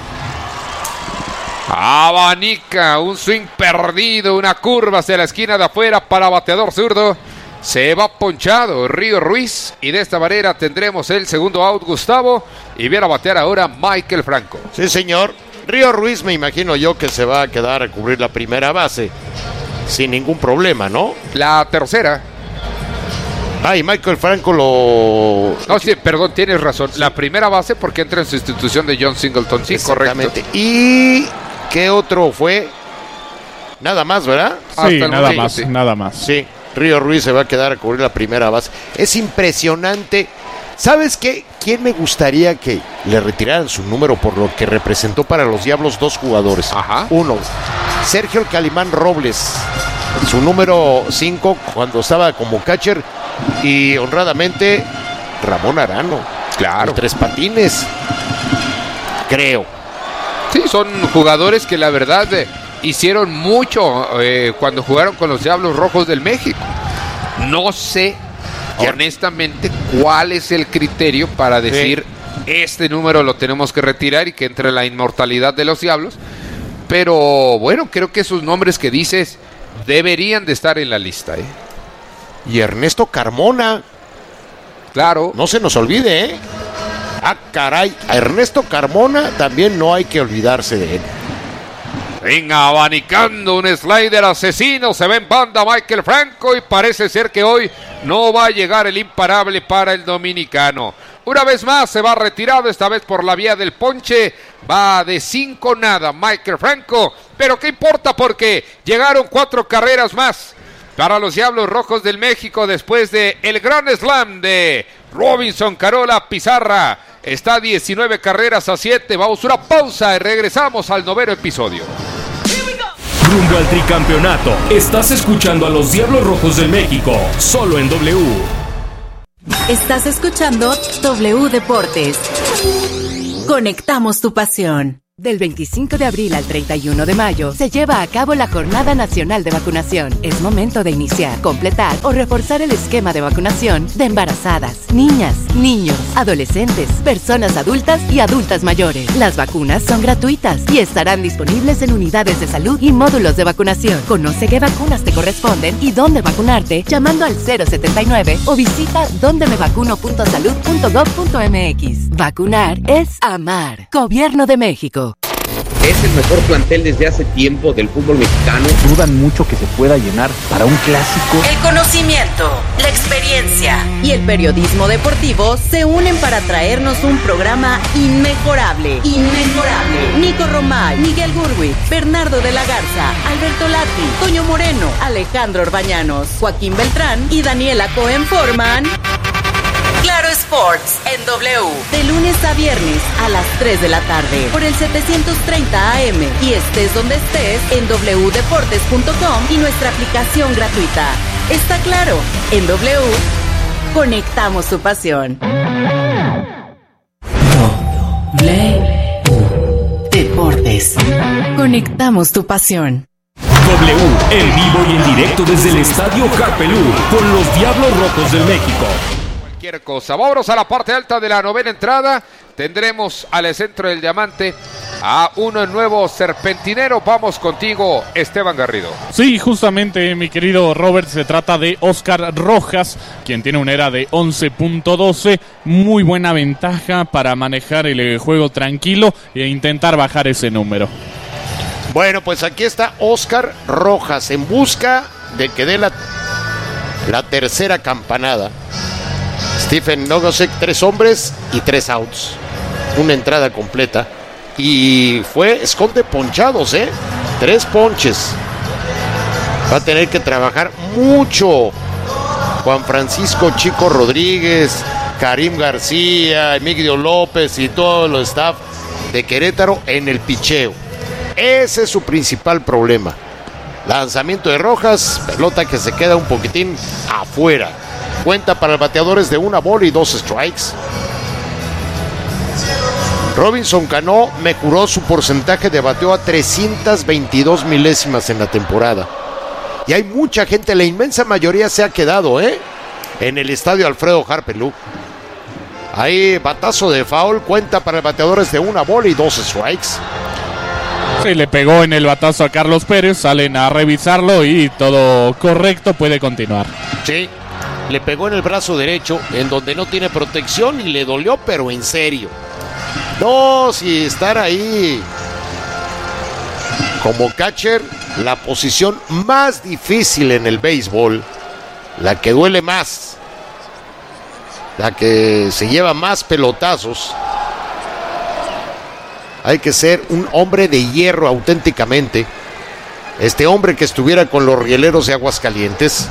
Speaker 5: Abanica, un swing perdido, una curva hacia la esquina de afuera para bateador zurdo. Se va ponchado Río Ruiz y de esta manera tendremos el segundo out, Gustavo, y viene a batear ahora Michael Franco.
Speaker 7: Sí, señor. Río Ruiz me imagino yo que se va a quedar a cubrir la primera base sin ningún problema, ¿no?
Speaker 5: La tercera.
Speaker 7: Y Michael Franco lo...
Speaker 5: No, sí, perdón, tienes razón. Sí. La primera base porque entra en sustitución de John Singleton. Sí, correcto.
Speaker 7: ¿Y qué otro fue? Nada más, ¿verdad?
Speaker 6: Sí, nada más.
Speaker 7: Sí, Río Ruiz se va a quedar a cubrir la primera base. Es impresionante. ¿Sabes qué? ¿Quién me gustaría que le retiraran su número por lo que representó para los Diablos? 2 jugadores. Uno, Sergio El Calimán Robles, su número 5 cuando estaba como catcher, y honradamente Ramón Arano.
Speaker 5: Claro.
Speaker 7: El 3 patines. Creo.
Speaker 5: Sí, son jugadores que la verdad hicieron mucho cuando jugaron con los Diablos Rojos del México. No sé honestamente cuál es el criterio para decir este número lo tenemos que retirar y que entre la inmortalidad de los Diablos, pero bueno, creo que esos nombres que dices deberían de estar en la lista.
Speaker 7: Y Ernesto Carmona,
Speaker 5: claro,
Speaker 7: no se nos olvide, caray, a Ernesto Carmona también no hay que olvidarse de él.
Speaker 5: Venga, abanicando un slider asesino, se ve en banda Michael Franco y parece ser que hoy no va a llegar el imparable para el dominicano. Una vez más se va retirado, esta vez por la vía del ponche, va de 5-0 Michael Franco, pero qué importa porque llegaron 4 carreras más para los Diablos Rojos del México después de el Grand Slam de Robinson Cano. Pizarra está 19 carreras a 7, vamos a una pausa y regresamos al 9º episodio.
Speaker 4: Rumbo al tricampeonato, estás escuchando a los Diablos Rojos del México, solo en W.
Speaker 1: Estás escuchando W Deportes. Conectamos tu pasión.
Speaker 10: Del 25 de abril al 31 de mayo se lleva a cabo la Jornada Nacional de Vacunación. Es momento de iniciar, completar o reforzar el esquema de vacunación de embarazadas, niñas, niños, adolescentes, personas adultas y adultas mayores. Las vacunas son gratuitas y estarán disponibles en unidades de salud y módulos de vacunación. Conoce qué vacunas te corresponden y dónde vacunarte llamando al 079 o visita dondemevacuno.salud.gov.mx. Vacunar es amar. Gobierno de México.
Speaker 11: Es el mejor plantel desde hace tiempo del fútbol mexicano.
Speaker 12: Dudan mucho que se pueda llenar para un clásico.
Speaker 1: El conocimiento, la experiencia y el periodismo deportivo se unen para traernos un programa inmejorable. Nico Romay, Miguel Gurwitz, Bernardo de la Garza, Alberto Lati, Toño Moreno, Alejandro Orbañanos, Joaquín Beltrán y Daniela Cohen forman Claro Sports en W, de lunes a viernes a las 3 de la tarde por el 730 AM y estés donde estés en wdeportes.com y nuestra aplicación gratuita. Está claro, en W conectamos su pasión. W Deportes. Conectamos tu pasión.
Speaker 4: W, en vivo y en directo desde el Estadio Harpelú, con los Diablos Rojos del México.
Speaker 5: Cosa. Vámonos a la parte alta de la novena entrada. Tendremos al centro del diamante a uno nuevo serpentinero. Vamos contigo, Esteban Garrido.
Speaker 6: Sí, justamente, mi querido Robert, se trata de Oscar Rojas, quien tiene una ERA de 11.12. Muy buena ventaja para manejar el juego tranquilo e intentar bajar ese número.
Speaker 7: Bueno, pues aquí está Oscar Rojas en busca de que dé la tercera campanada. Stephen Nogosek, 3 hombres y 3 outs. Una entrada completa. Y fue esconde ponchados, 3 ponches. Va a tener que trabajar mucho Juan Francisco Chico Rodríguez, Karim García, Emilio López y todo el staff de Querétaro en el picheo. Ese es su principal problema. Lanzamiento de Rojas, pelota que se queda un poquitín afuera. Cuenta para el bateador es de 1 bola y 2 strikes. Robinson Cano mejoró su porcentaje de bateo a 322 milésimas en la temporada. Y hay mucha gente, la inmensa mayoría se ha quedado en el estadio Alfredo Harpelú. Ahí batazo de foul, cuenta para el bateador es de 1 bola y 2 strikes.
Speaker 6: Sí, le pegó en el batazo a Carlos Pérez, salen a revisarlo y todo correcto, puede continuar.
Speaker 7: Sí. Le pegó en el brazo derecho, en donde no tiene protección y le dolió, pero en serio. No, si estar ahí como catcher, la posición más difícil en el béisbol, la que duele más, la que se lleva más pelotazos. Hay que ser un hombre de hierro auténticamente. Este hombre que estuviera con los Rieleros de Aguascalientes.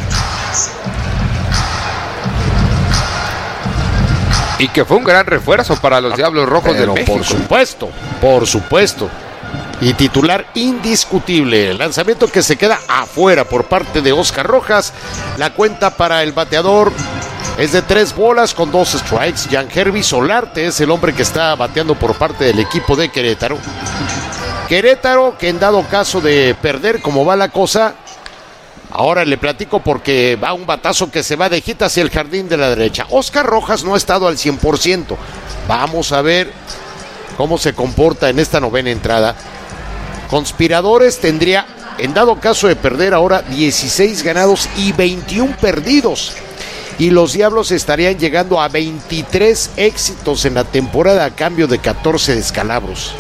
Speaker 5: Y que fue un gran refuerzo para los Diablos Rojos del México.
Speaker 7: Por supuesto. Y titular indiscutible. El lanzamiento que se queda afuera por parte de Oscar Rojas. La cuenta para el bateador es de 3 bolas con 2 strikes. Yangervis Solarte es el hombre que está bateando por parte del equipo de Querétaro. Querétaro que en dado caso de perder como va la cosa, ahora le platico porque va un batazo que se va de hit hacia el jardín de la derecha. Oscar Rojas no ha estado al 100%. Vamos a ver cómo se comporta en esta novena entrada. Conspiradores tendría, en dado caso de perder ahora, 16 ganados y 21 perdidos. Y los Diablos estarían llegando a 23 éxitos en la temporada a cambio de 14 descalabros.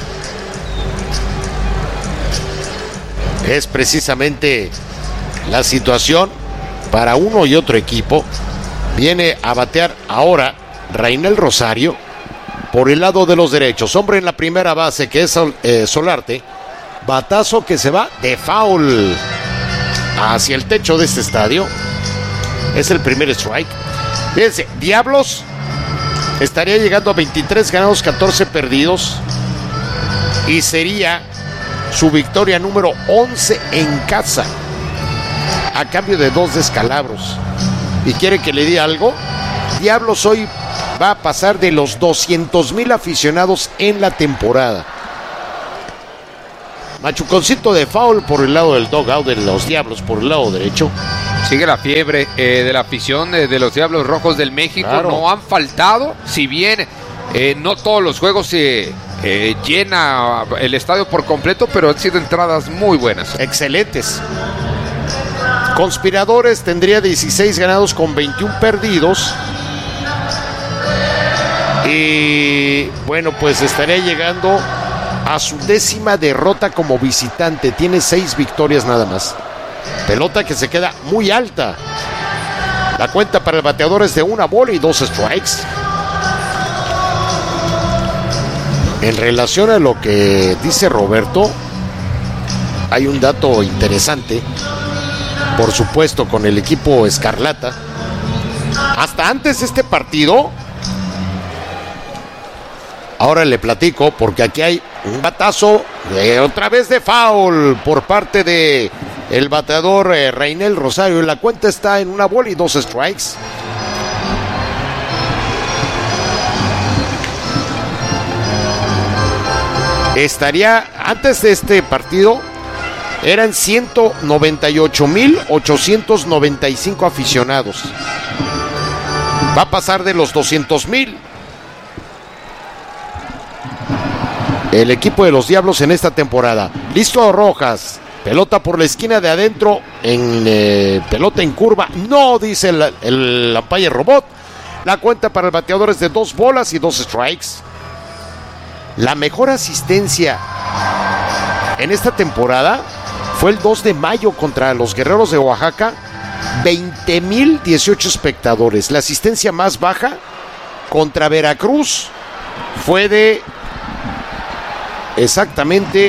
Speaker 7: Es precisamente la situación para uno y otro equipo. Viene a batear ahora Rainel Rosario por el lado de los derechos. Hombre en la primera base que es Solarte. Batazo que se va de foul hacia el techo de este estadio. Es el primer strike. Fíjense, Diablos estaría llegando a 23 ganados, 14 perdidos. Y sería su victoria número 11 en casa, a cambio de 2 descalabros. y quiere que le diga algo. Diablos hoy va a pasar de los 200,000 aficionados en la temporada. Machuconcito de foul por el lado del dugout de los Diablos, por el lado derecho.
Speaker 5: Sigue la fiebre de la afición de los Diablos Rojos del México. Claro. No han faltado, si bien no todos los juegos se llena el estadio por completo, pero han sido entradas muy buenas.
Speaker 7: Excelentes. Conspiradores tendría 16 ganados con 21 perdidos. Y bueno, pues estaría llegando a su 10ª derrota como visitante. Tiene 6 victorias nada más. Pelota que se queda muy alta. La cuenta para el bateador es de 1 bola y 2 strikes. En relación a lo que dice Roberto, hay un dato interesante. Por supuesto, con el equipo Escarlata. Hasta antes de este partido, ahora le platico, porque aquí hay un batazo otra vez de foul por parte de el bateador Reinel Rosario. La cuenta está en 1 bola y 2 strikes. Estaría, antes de este partido, eran 198,895 aficionados. Va a pasar de los 200,000. El equipo de los Diablos en esta temporada. Listo Rojas. Pelota por la esquina de adentro. Pelota en curva. No, dice el umpire robot. La cuenta para el bateador es de 2 bolas y 2 strikes. La mejor asistencia en esta temporada fue el 2 de mayo contra los Guerreros de Oaxaca. 20,018 espectadores. La asistencia más baja contra Veracruz fue de exactamente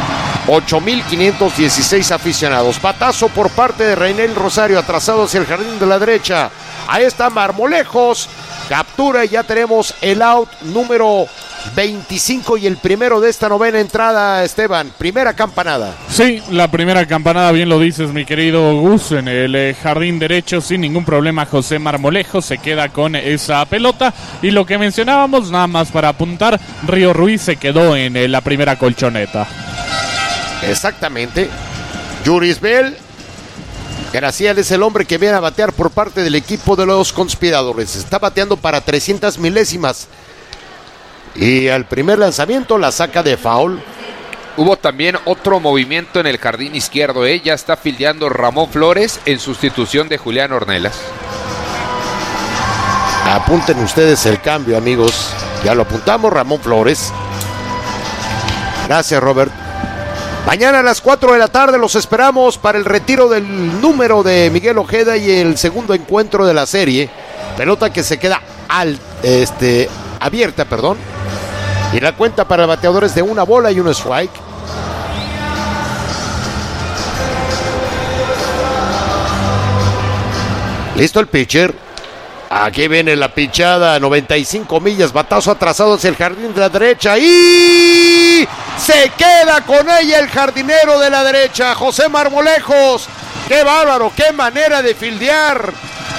Speaker 7: 8,516 aficionados. Batazo por parte de Reinel Rosario, atrasado hacia el jardín de la derecha. Ahí está Marmolejos. Captura y ya tenemos el out número 25 y el primero de esta 9ª entrada, Esteban. Primera campanada.
Speaker 6: Sí, la primera campanada, bien lo dices, mi querido Gus. En el jardín derecho, sin ningún problema, José Marmolejo se queda con esa pelota. Y lo que mencionábamos, nada más para apuntar, Río Ruiz se quedó en la primera colchoneta.
Speaker 7: Exactamente. Yurisbel Graciel es el hombre que viene a batear por parte del equipo de los Conspiradores. Está bateando para 300 milésimas. Y al primer lanzamiento la saca de foul.
Speaker 5: Hubo también otro movimiento en el jardín izquierdo. Ya está fildeando Ramón Flores en sustitución de Julián Ornelas.
Speaker 7: Apunten ustedes el cambio, amigos. Ya lo apuntamos, Ramón Flores. Gracias, Robert. Mañana a las 4 de la tarde los esperamos para el retiro del número de Miguel Ojeda y el segundo encuentro de la serie. Pelota que se queda abierta. Y la cuenta para bateadores de 1 bola y 1 strike. Listo el pitcher. Aquí viene la pichada, 95 millas, batazo atrasado hacia el jardín de la derecha y se queda con ella el jardinero de la derecha, José Marmolejos. ¡Qué bárbaro! ¡Qué manera de fildear!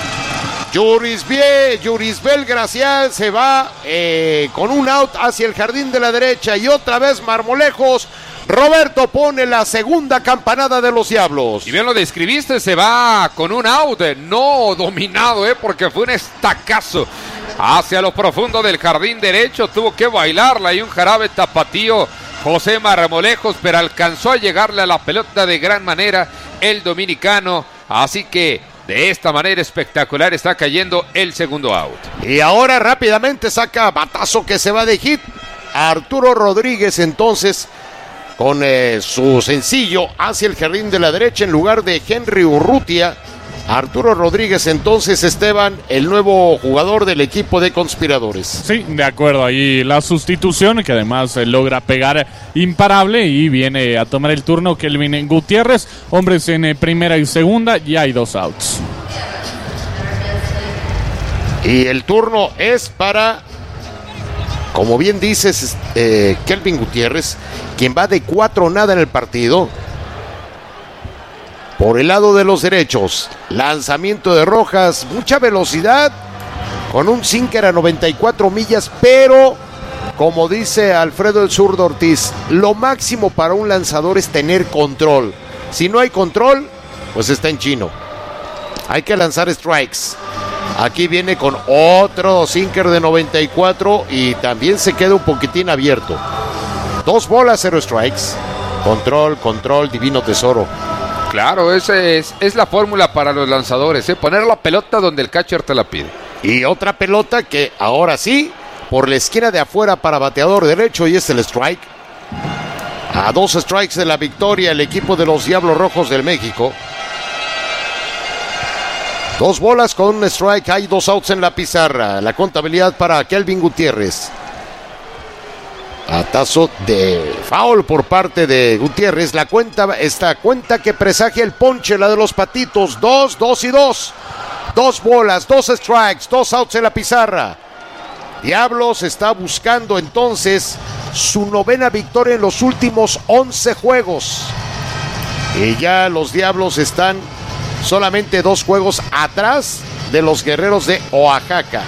Speaker 7: Yurisbel Gracial se va con un out hacia el jardín de la derecha y otra vez Marmolejos. Roberto pone la segunda campanada de los Diablos.
Speaker 5: Y bien lo describiste, se va con un out, no dominado, porque fue un estacazo hacia lo profundo del jardín derecho. Tuvo que bailarla y un jarabe tapatío José Marmolejos, pero alcanzó a llegarle a la pelota de gran manera el dominicano. Así que de esta manera espectacular está cayendo el segundo out.
Speaker 7: Y ahora rápidamente saca batazo que se va de hit Arturo Rodríguez, entonces con su sencillo hacia el jardín de la derecha en lugar de Henry Urrutia. Arturo Rodríguez entonces, Esteban, el nuevo jugador del equipo de Conspiradores.
Speaker 6: Sí, de acuerdo, ahí la sustitución que además logra pegar imparable y viene a tomar el turno Kelvin Gutiérrez. Hombres en primera y segunda, ya hay 2 outs.
Speaker 7: Y el turno es para, como bien dices, Kelvin Gutiérrez, quien va de 4-0 en el partido. Por el lado de los derechos, lanzamiento de Rojas, mucha velocidad, con un sinker a 94 millas, pero como dice Alfredo el Zurdo Ortiz, lo máximo para un lanzador es tener control. Si no hay control, pues está en chino. Hay que lanzar strikes. Aquí viene con otro sinker de 94 y también se queda un poquitín abierto. 2 bolas, 0 strikes. Control, divino tesoro.
Speaker 5: Claro, esa es la fórmula para los lanzadores, poner la pelota donde el catcher te la pide.
Speaker 7: Y otra pelota que ahora sí, por la esquina de afuera para bateador derecho, y es el strike. A 2 strikes de la victoria el equipo de los Diablos Rojos del México. 2 bolas con un strike, hay 2 outs en la pizarra. La contabilidad para Kelvin Gutiérrez. Batazo de foul por parte de Gutiérrez. Esta cuenta que presagia el ponche, la de los Patitos. 2 y 2. 2 bolas, 2 strikes, 2 outs en la pizarra. Diablos está buscando entonces su 9ª victoria en los últimos 11 juegos. Y ya los Diablos están solamente 2 juegos atrás de los Guerreros de Oaxaca.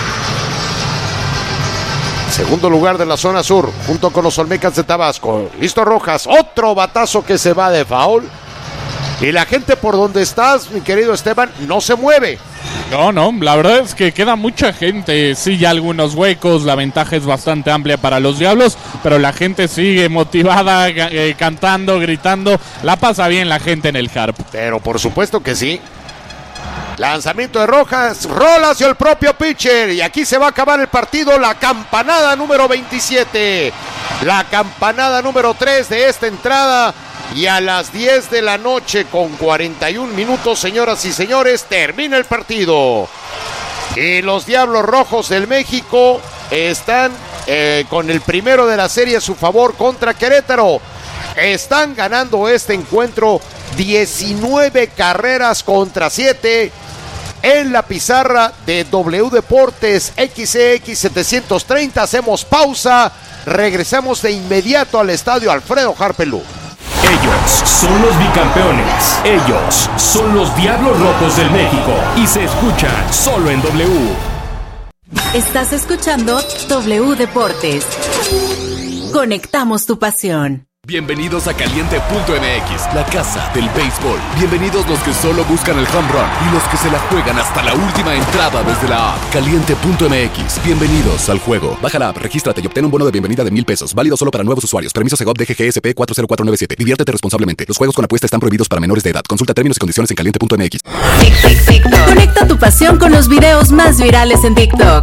Speaker 7: Segundo lugar de la zona sur, junto con los Olmecas de Tabasco. Listo Rojas, otro batazo que se va de foul. Y la gente por donde estás, mi querido Esteban, no se mueve.
Speaker 6: No, la verdad es que queda mucha gente, sí, ya algunos huecos, la ventaja es bastante amplia para los Diablos, pero la gente sigue motivada, cantando, gritando, la pasa bien la gente en el Harp.
Speaker 7: Pero por supuesto que sí. Lanzamiento de Rojas, rola hacia el propio pitcher y aquí se va a acabar el partido, la campanada número 27, la campanada número 3 de esta entrada. Y a las 10 de la noche con 41 minutos, señoras y señores, termina el partido. Y los Diablos Rojos del México están con el primero de la serie a su favor contra Querétaro. Están ganando este encuentro 19 carreras contra 7 en la pizarra de W Deportes XCX 730. Hacemos pausa, regresamos de inmediato al estadio Alfredo Harpelú.
Speaker 4: Ellos son los bicampeones. Ellos son los Diablos Rojos del México. Y se escuchan solo en W.
Speaker 1: Estás escuchando W Deportes. Conectamos tu pasión.
Speaker 2: Bienvenidos a Caliente.mx, la casa del béisbol. Bienvenidos los que solo buscan el home run y los que se la juegan hasta la última entrada desde la app. Caliente.mx, bienvenidos al juego. Baja la app, regístrate y obtén un bono de bienvenida de $1,000. Válido solo para nuevos usuarios. Permiso Segov DGGSP 40497. Diviértete responsablemente. Los juegos con apuesta están prohibidos para menores de edad. Consulta términos y condiciones en Caliente.mx.
Speaker 1: Conecta tu pasión con los videos más virales en TikTok.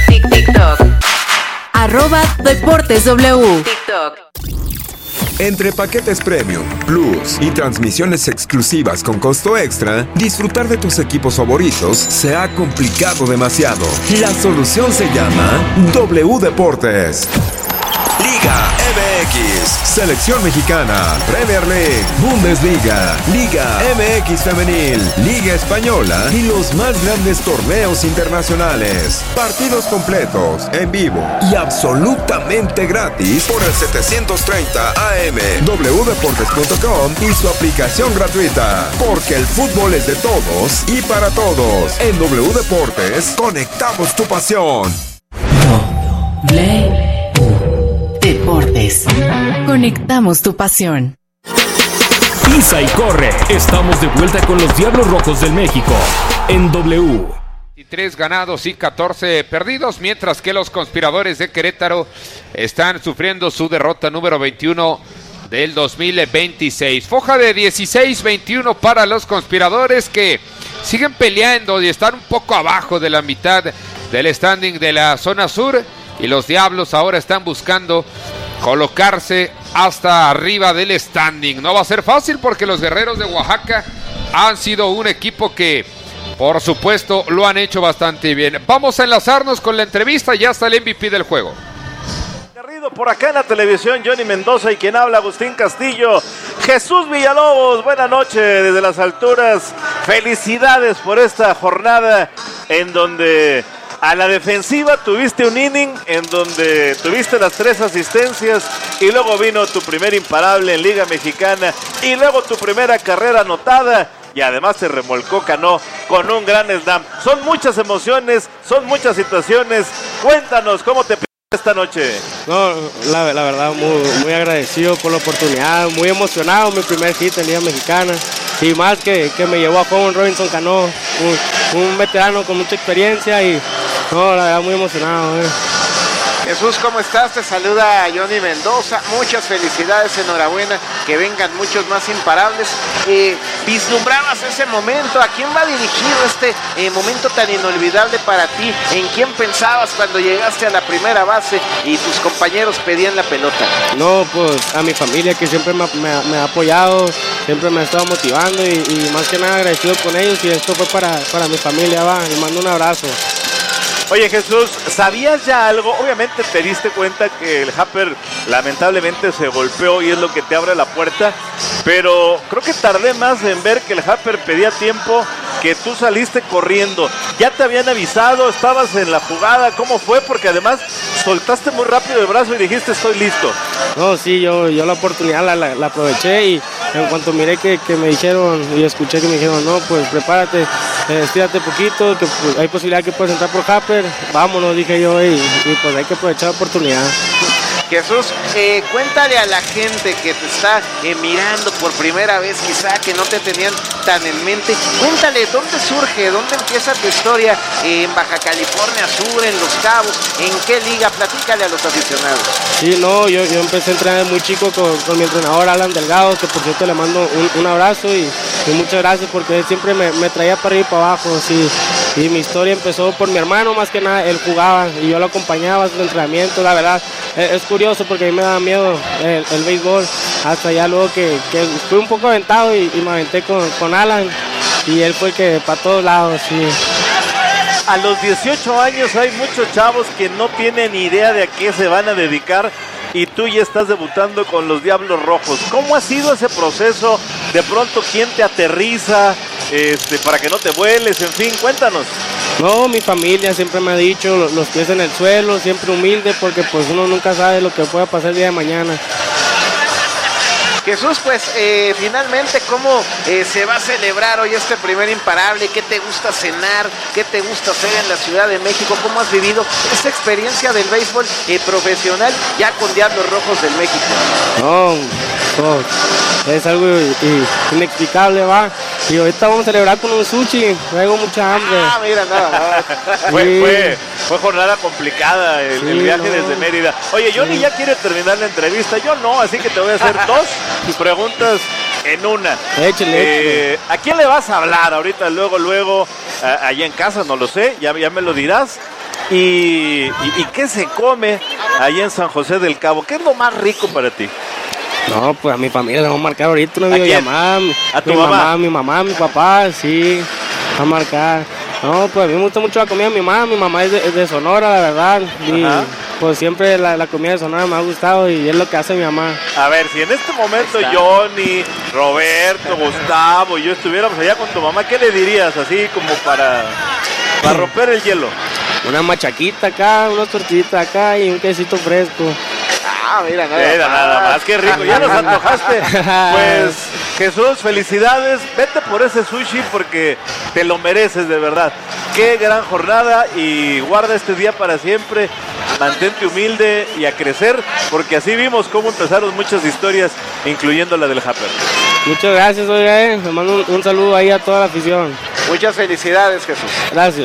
Speaker 1: @DeportesW. TikTok.
Speaker 3: Entre paquetes Premium, Plus y transmisiones exclusivas con costo extra, disfrutar de tus equipos favoritos se ha complicado demasiado. La solución se llama W Deportes. Liga MX, Selección Mexicana, Premier League, Bundesliga, Liga MX Femenil, Liga Española y los más grandes torneos internacionales. Partidos completos, en vivo y absolutamente gratis por el 730 AM, wdeportes.com y su aplicación gratuita. Porque el fútbol es de todos y para todos. En W Deportes, conectamos tu pasión.
Speaker 1: Deportes. Conectamos tu pasión.
Speaker 4: Pisa y corre. Estamos de vuelta con los Diablos Rojos del México en W.
Speaker 5: 23 ganados y 14 perdidos, mientras que los conspiradores de Querétaro están sufriendo su derrota número 21 del 2026. Foja de 16-21 para los conspiradores, que siguen peleando y están un poco abajo de la mitad del standing de la zona sur. Y los Diablos ahora están buscando colocarse hasta arriba del standing. No va a ser fácil porque los Guerreros de Oaxaca han sido un equipo que, por supuesto, lo han hecho bastante bien. Vamos a enlazarnos con la entrevista. Ya está el MVP del juego.
Speaker 13: Por acá en la televisión, Johnny Mendoza, y quien habla, Agustín Castillo. Jesús Villalobos, buena noche desde las alturas. Felicidades por esta jornada en donde A la defensiva tuviste un inning en donde tuviste las 3 asistencias y luego vino tu primer imparable en Liga Mexicana y luego tu primera carrera anotada y además se remolcó Cano con un gran slam. Son muchas emociones, son muchas situaciones. Cuéntanos cómo te esta noche.
Speaker 14: No, la verdad muy agradecido por la oportunidad, muy emocionado, mi primer hit en Liga Mexicana y más que me llevó a Juan Robinson Cano, un veterano con mucha experiencia y no, la verdad muy emocionado.
Speaker 15: Jesús, ¿cómo estás? Te saluda Johnny Mendoza. Muchas felicidades, enhorabuena, que vengan muchos más imparables. ¿Vislumbrabas ese momento? ¿A quién va dirigido este momento tan inolvidable para ti? ¿En quién pensabas cuando llegaste a la primera base y tus compañeros pedían la pelota?
Speaker 14: No, pues a mi familia que siempre me ha apoyado, siempre me ha estado motivando y más que nada agradecido con ellos y esto fue para mi familia, les mando un abrazo.
Speaker 13: Oye Jesús, ¿sabías ya algo? Obviamente te diste cuenta que el Happer lamentablemente se golpeó y es lo que te abre la puerta, pero creo que tardé más en ver que el Happer pedía tiempo, que tú saliste corriendo. ¿Ya te habían avisado? ¿Estabas en la jugada? ¿Cómo fue? Porque además soltaste muy rápido el brazo y dijiste estoy listo.
Speaker 14: No, sí, yo la oportunidad la aproveché y en cuanto miré que me dijeron y escuché que me dijeron, no, pues prepárate, estírate poquito, que pues, hay posibilidad que puedas entrar por Happer, vámonos, dije yo, y pues hay que aprovechar la oportunidad.
Speaker 15: Jesús, cuéntale a la gente que te está mirando por primera vez, quizá que no te tenían tan en mente, cuéntale dónde surge, dónde empieza tu historia en Baja California Sur, en Los Cabos, en qué liga, platícale a los aficionados.
Speaker 14: Sí, no, yo empecé a entrenar muy chico con mi entrenador Alan Delgado, que por cierto le mando un abrazo y muchas gracias porque él siempre me traía para arriba y para abajo, sí. Y mi historia empezó por mi hermano, más que nada, él jugaba y yo lo acompañaba a su entrenamiento, la verdad. Es curioso porque a mí me da miedo el béisbol, hasta ya luego que fui un poco aventado y me aventé con Alan y él fue que para todos lados, sí.
Speaker 13: A los 18 años hay muchos chavos que no tienen idea de a qué se van a dedicar y tú ya estás debutando con los Diablos Rojos. ¿Cómo ha sido ese proceso? De pronto, ¿quién te aterriza para que no te vueles? En fin, cuéntanos.
Speaker 14: No, mi familia siempre me ha dicho, los pies en el suelo, siempre humilde, porque pues uno nunca sabe lo que pueda pasar el día de mañana.
Speaker 15: Jesús, pues finalmente, ¿cómo se va a celebrar hoy este primer imparable? ¿Qué te gusta cenar? ¿Qué te gusta hacer en la Ciudad de México? ¿Cómo has vivido esta experiencia del béisbol profesional ya con Diablos Rojos del México?
Speaker 14: No, es algo inexplicable, va. Y ahorita vamos a celebrar con un sushi, traigo mucha hambre.
Speaker 15: Ah, mira, nada.
Speaker 13: Fue jornada complicada el viaje desde Mérida. Oye, Johnny ya quiere terminar la entrevista, yo no, así que te voy a hacer 2 preguntas en una.
Speaker 14: Échale.
Speaker 13: ¿A quién le vas a hablar ahorita, luego, allá en casa? No lo sé, ya me lo dirás. ¿Y qué se come allá en San José del Cabo? ¿Qué es lo más rico para ti?
Speaker 14: No, pues a mi familia le vamos a marcar ahorita una videollamada.
Speaker 13: ¿A tu mamá?
Speaker 14: Mi mamá, mi papá, sí, a marcar. No, pues a mí me gusta mucho la comida de mi mamá es de Sonora, la verdad. Y pues siempre la comida de Sonora me ha gustado y es lo que hace mi mamá.
Speaker 13: A ver, si en este momento Johnny, Roberto, Gustavo y yo estuviéramos allá con tu mamá, ¿qué le dirías así como para romper el hielo?
Speaker 14: Una machaquita acá, unas tortillitas acá y un quesito fresco.
Speaker 15: Ah, mira,
Speaker 13: nada más, qué rico, ya nos antojaste. Pues Jesús, felicidades, vete por ese sushi porque te lo mereces de verdad. Qué gran jornada y guarda este día para siempre, mantente humilde y a crecer, porque así vimos cómo empezaron muchas historias, incluyendo la del Happer.
Speaker 14: Muchas gracias, oiga, me mando un saludo ahí a toda la afición.
Speaker 15: Muchas felicidades, Jesús.
Speaker 14: Gracias.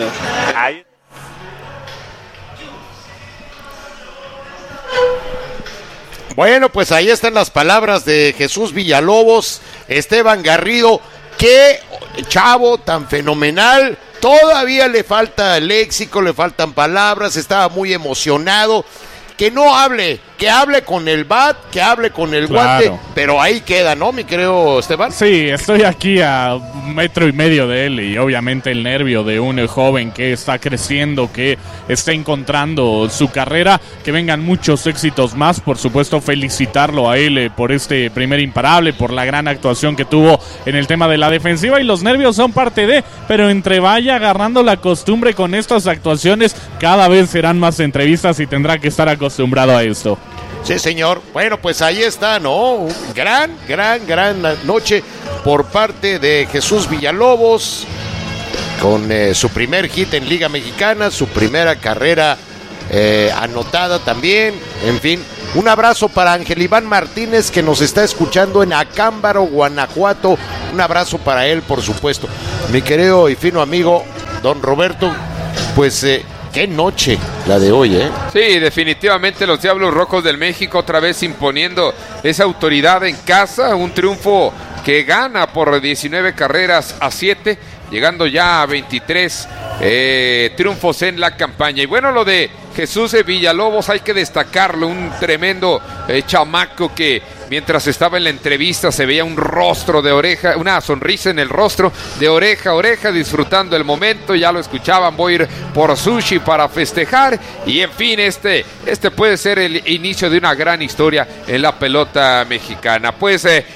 Speaker 7: Bueno, pues ahí están las palabras de Jesús Villalobos, Esteban Garrido. Qué chavo tan fenomenal. Todavía le falta léxico, le faltan palabras, estaba muy emocionado. Que no hable que hable con el bat, que hable con el guante, pero ahí queda, ¿no, mi querido Esteban?
Speaker 6: Sí, estoy aquí a 1.5 metros de él y obviamente el nervio de un joven que está creciendo, que está encontrando su carrera, que vengan muchos éxitos más, por supuesto felicitarlo a él por este primer imparable, por la gran actuación que tuvo en el tema de la defensiva, y los nervios son parte de, pero entre vaya agarrando la costumbre con estas actuaciones, cada vez serán más entrevistas y tendrá que estar acostumbrado a esto.
Speaker 7: Sí, señor. Bueno, pues ahí está, ¿no? Gran noche por parte de Jesús Villalobos, con su primer hit en Liga Mexicana, su primera carrera anotada también. En fin, un abrazo para Ángel Iván Martínez, que nos está escuchando en Acámbaro, Guanajuato. Un abrazo para él, por supuesto. Mi querido y fino amigo, don Roberto, pues qué noche la de hoy, ¿eh?
Speaker 5: Sí, definitivamente los Diablos Rojos del México otra vez imponiendo esa autoridad en casa, un triunfo que gana por 19-7, llegando ya a 23 triunfos en la campaña. Y bueno, lo de Jesús Villalobos hay que destacarlo, un tremendo chamaco que mientras estaba en la entrevista se veía un rostro de oreja, una sonrisa en el rostro, de oreja a oreja, disfrutando el momento. Ya lo escuchaban, voy a ir por sushi para festejar. Y en fin, este puede ser el inicio de una gran historia en la pelota mexicana. Pues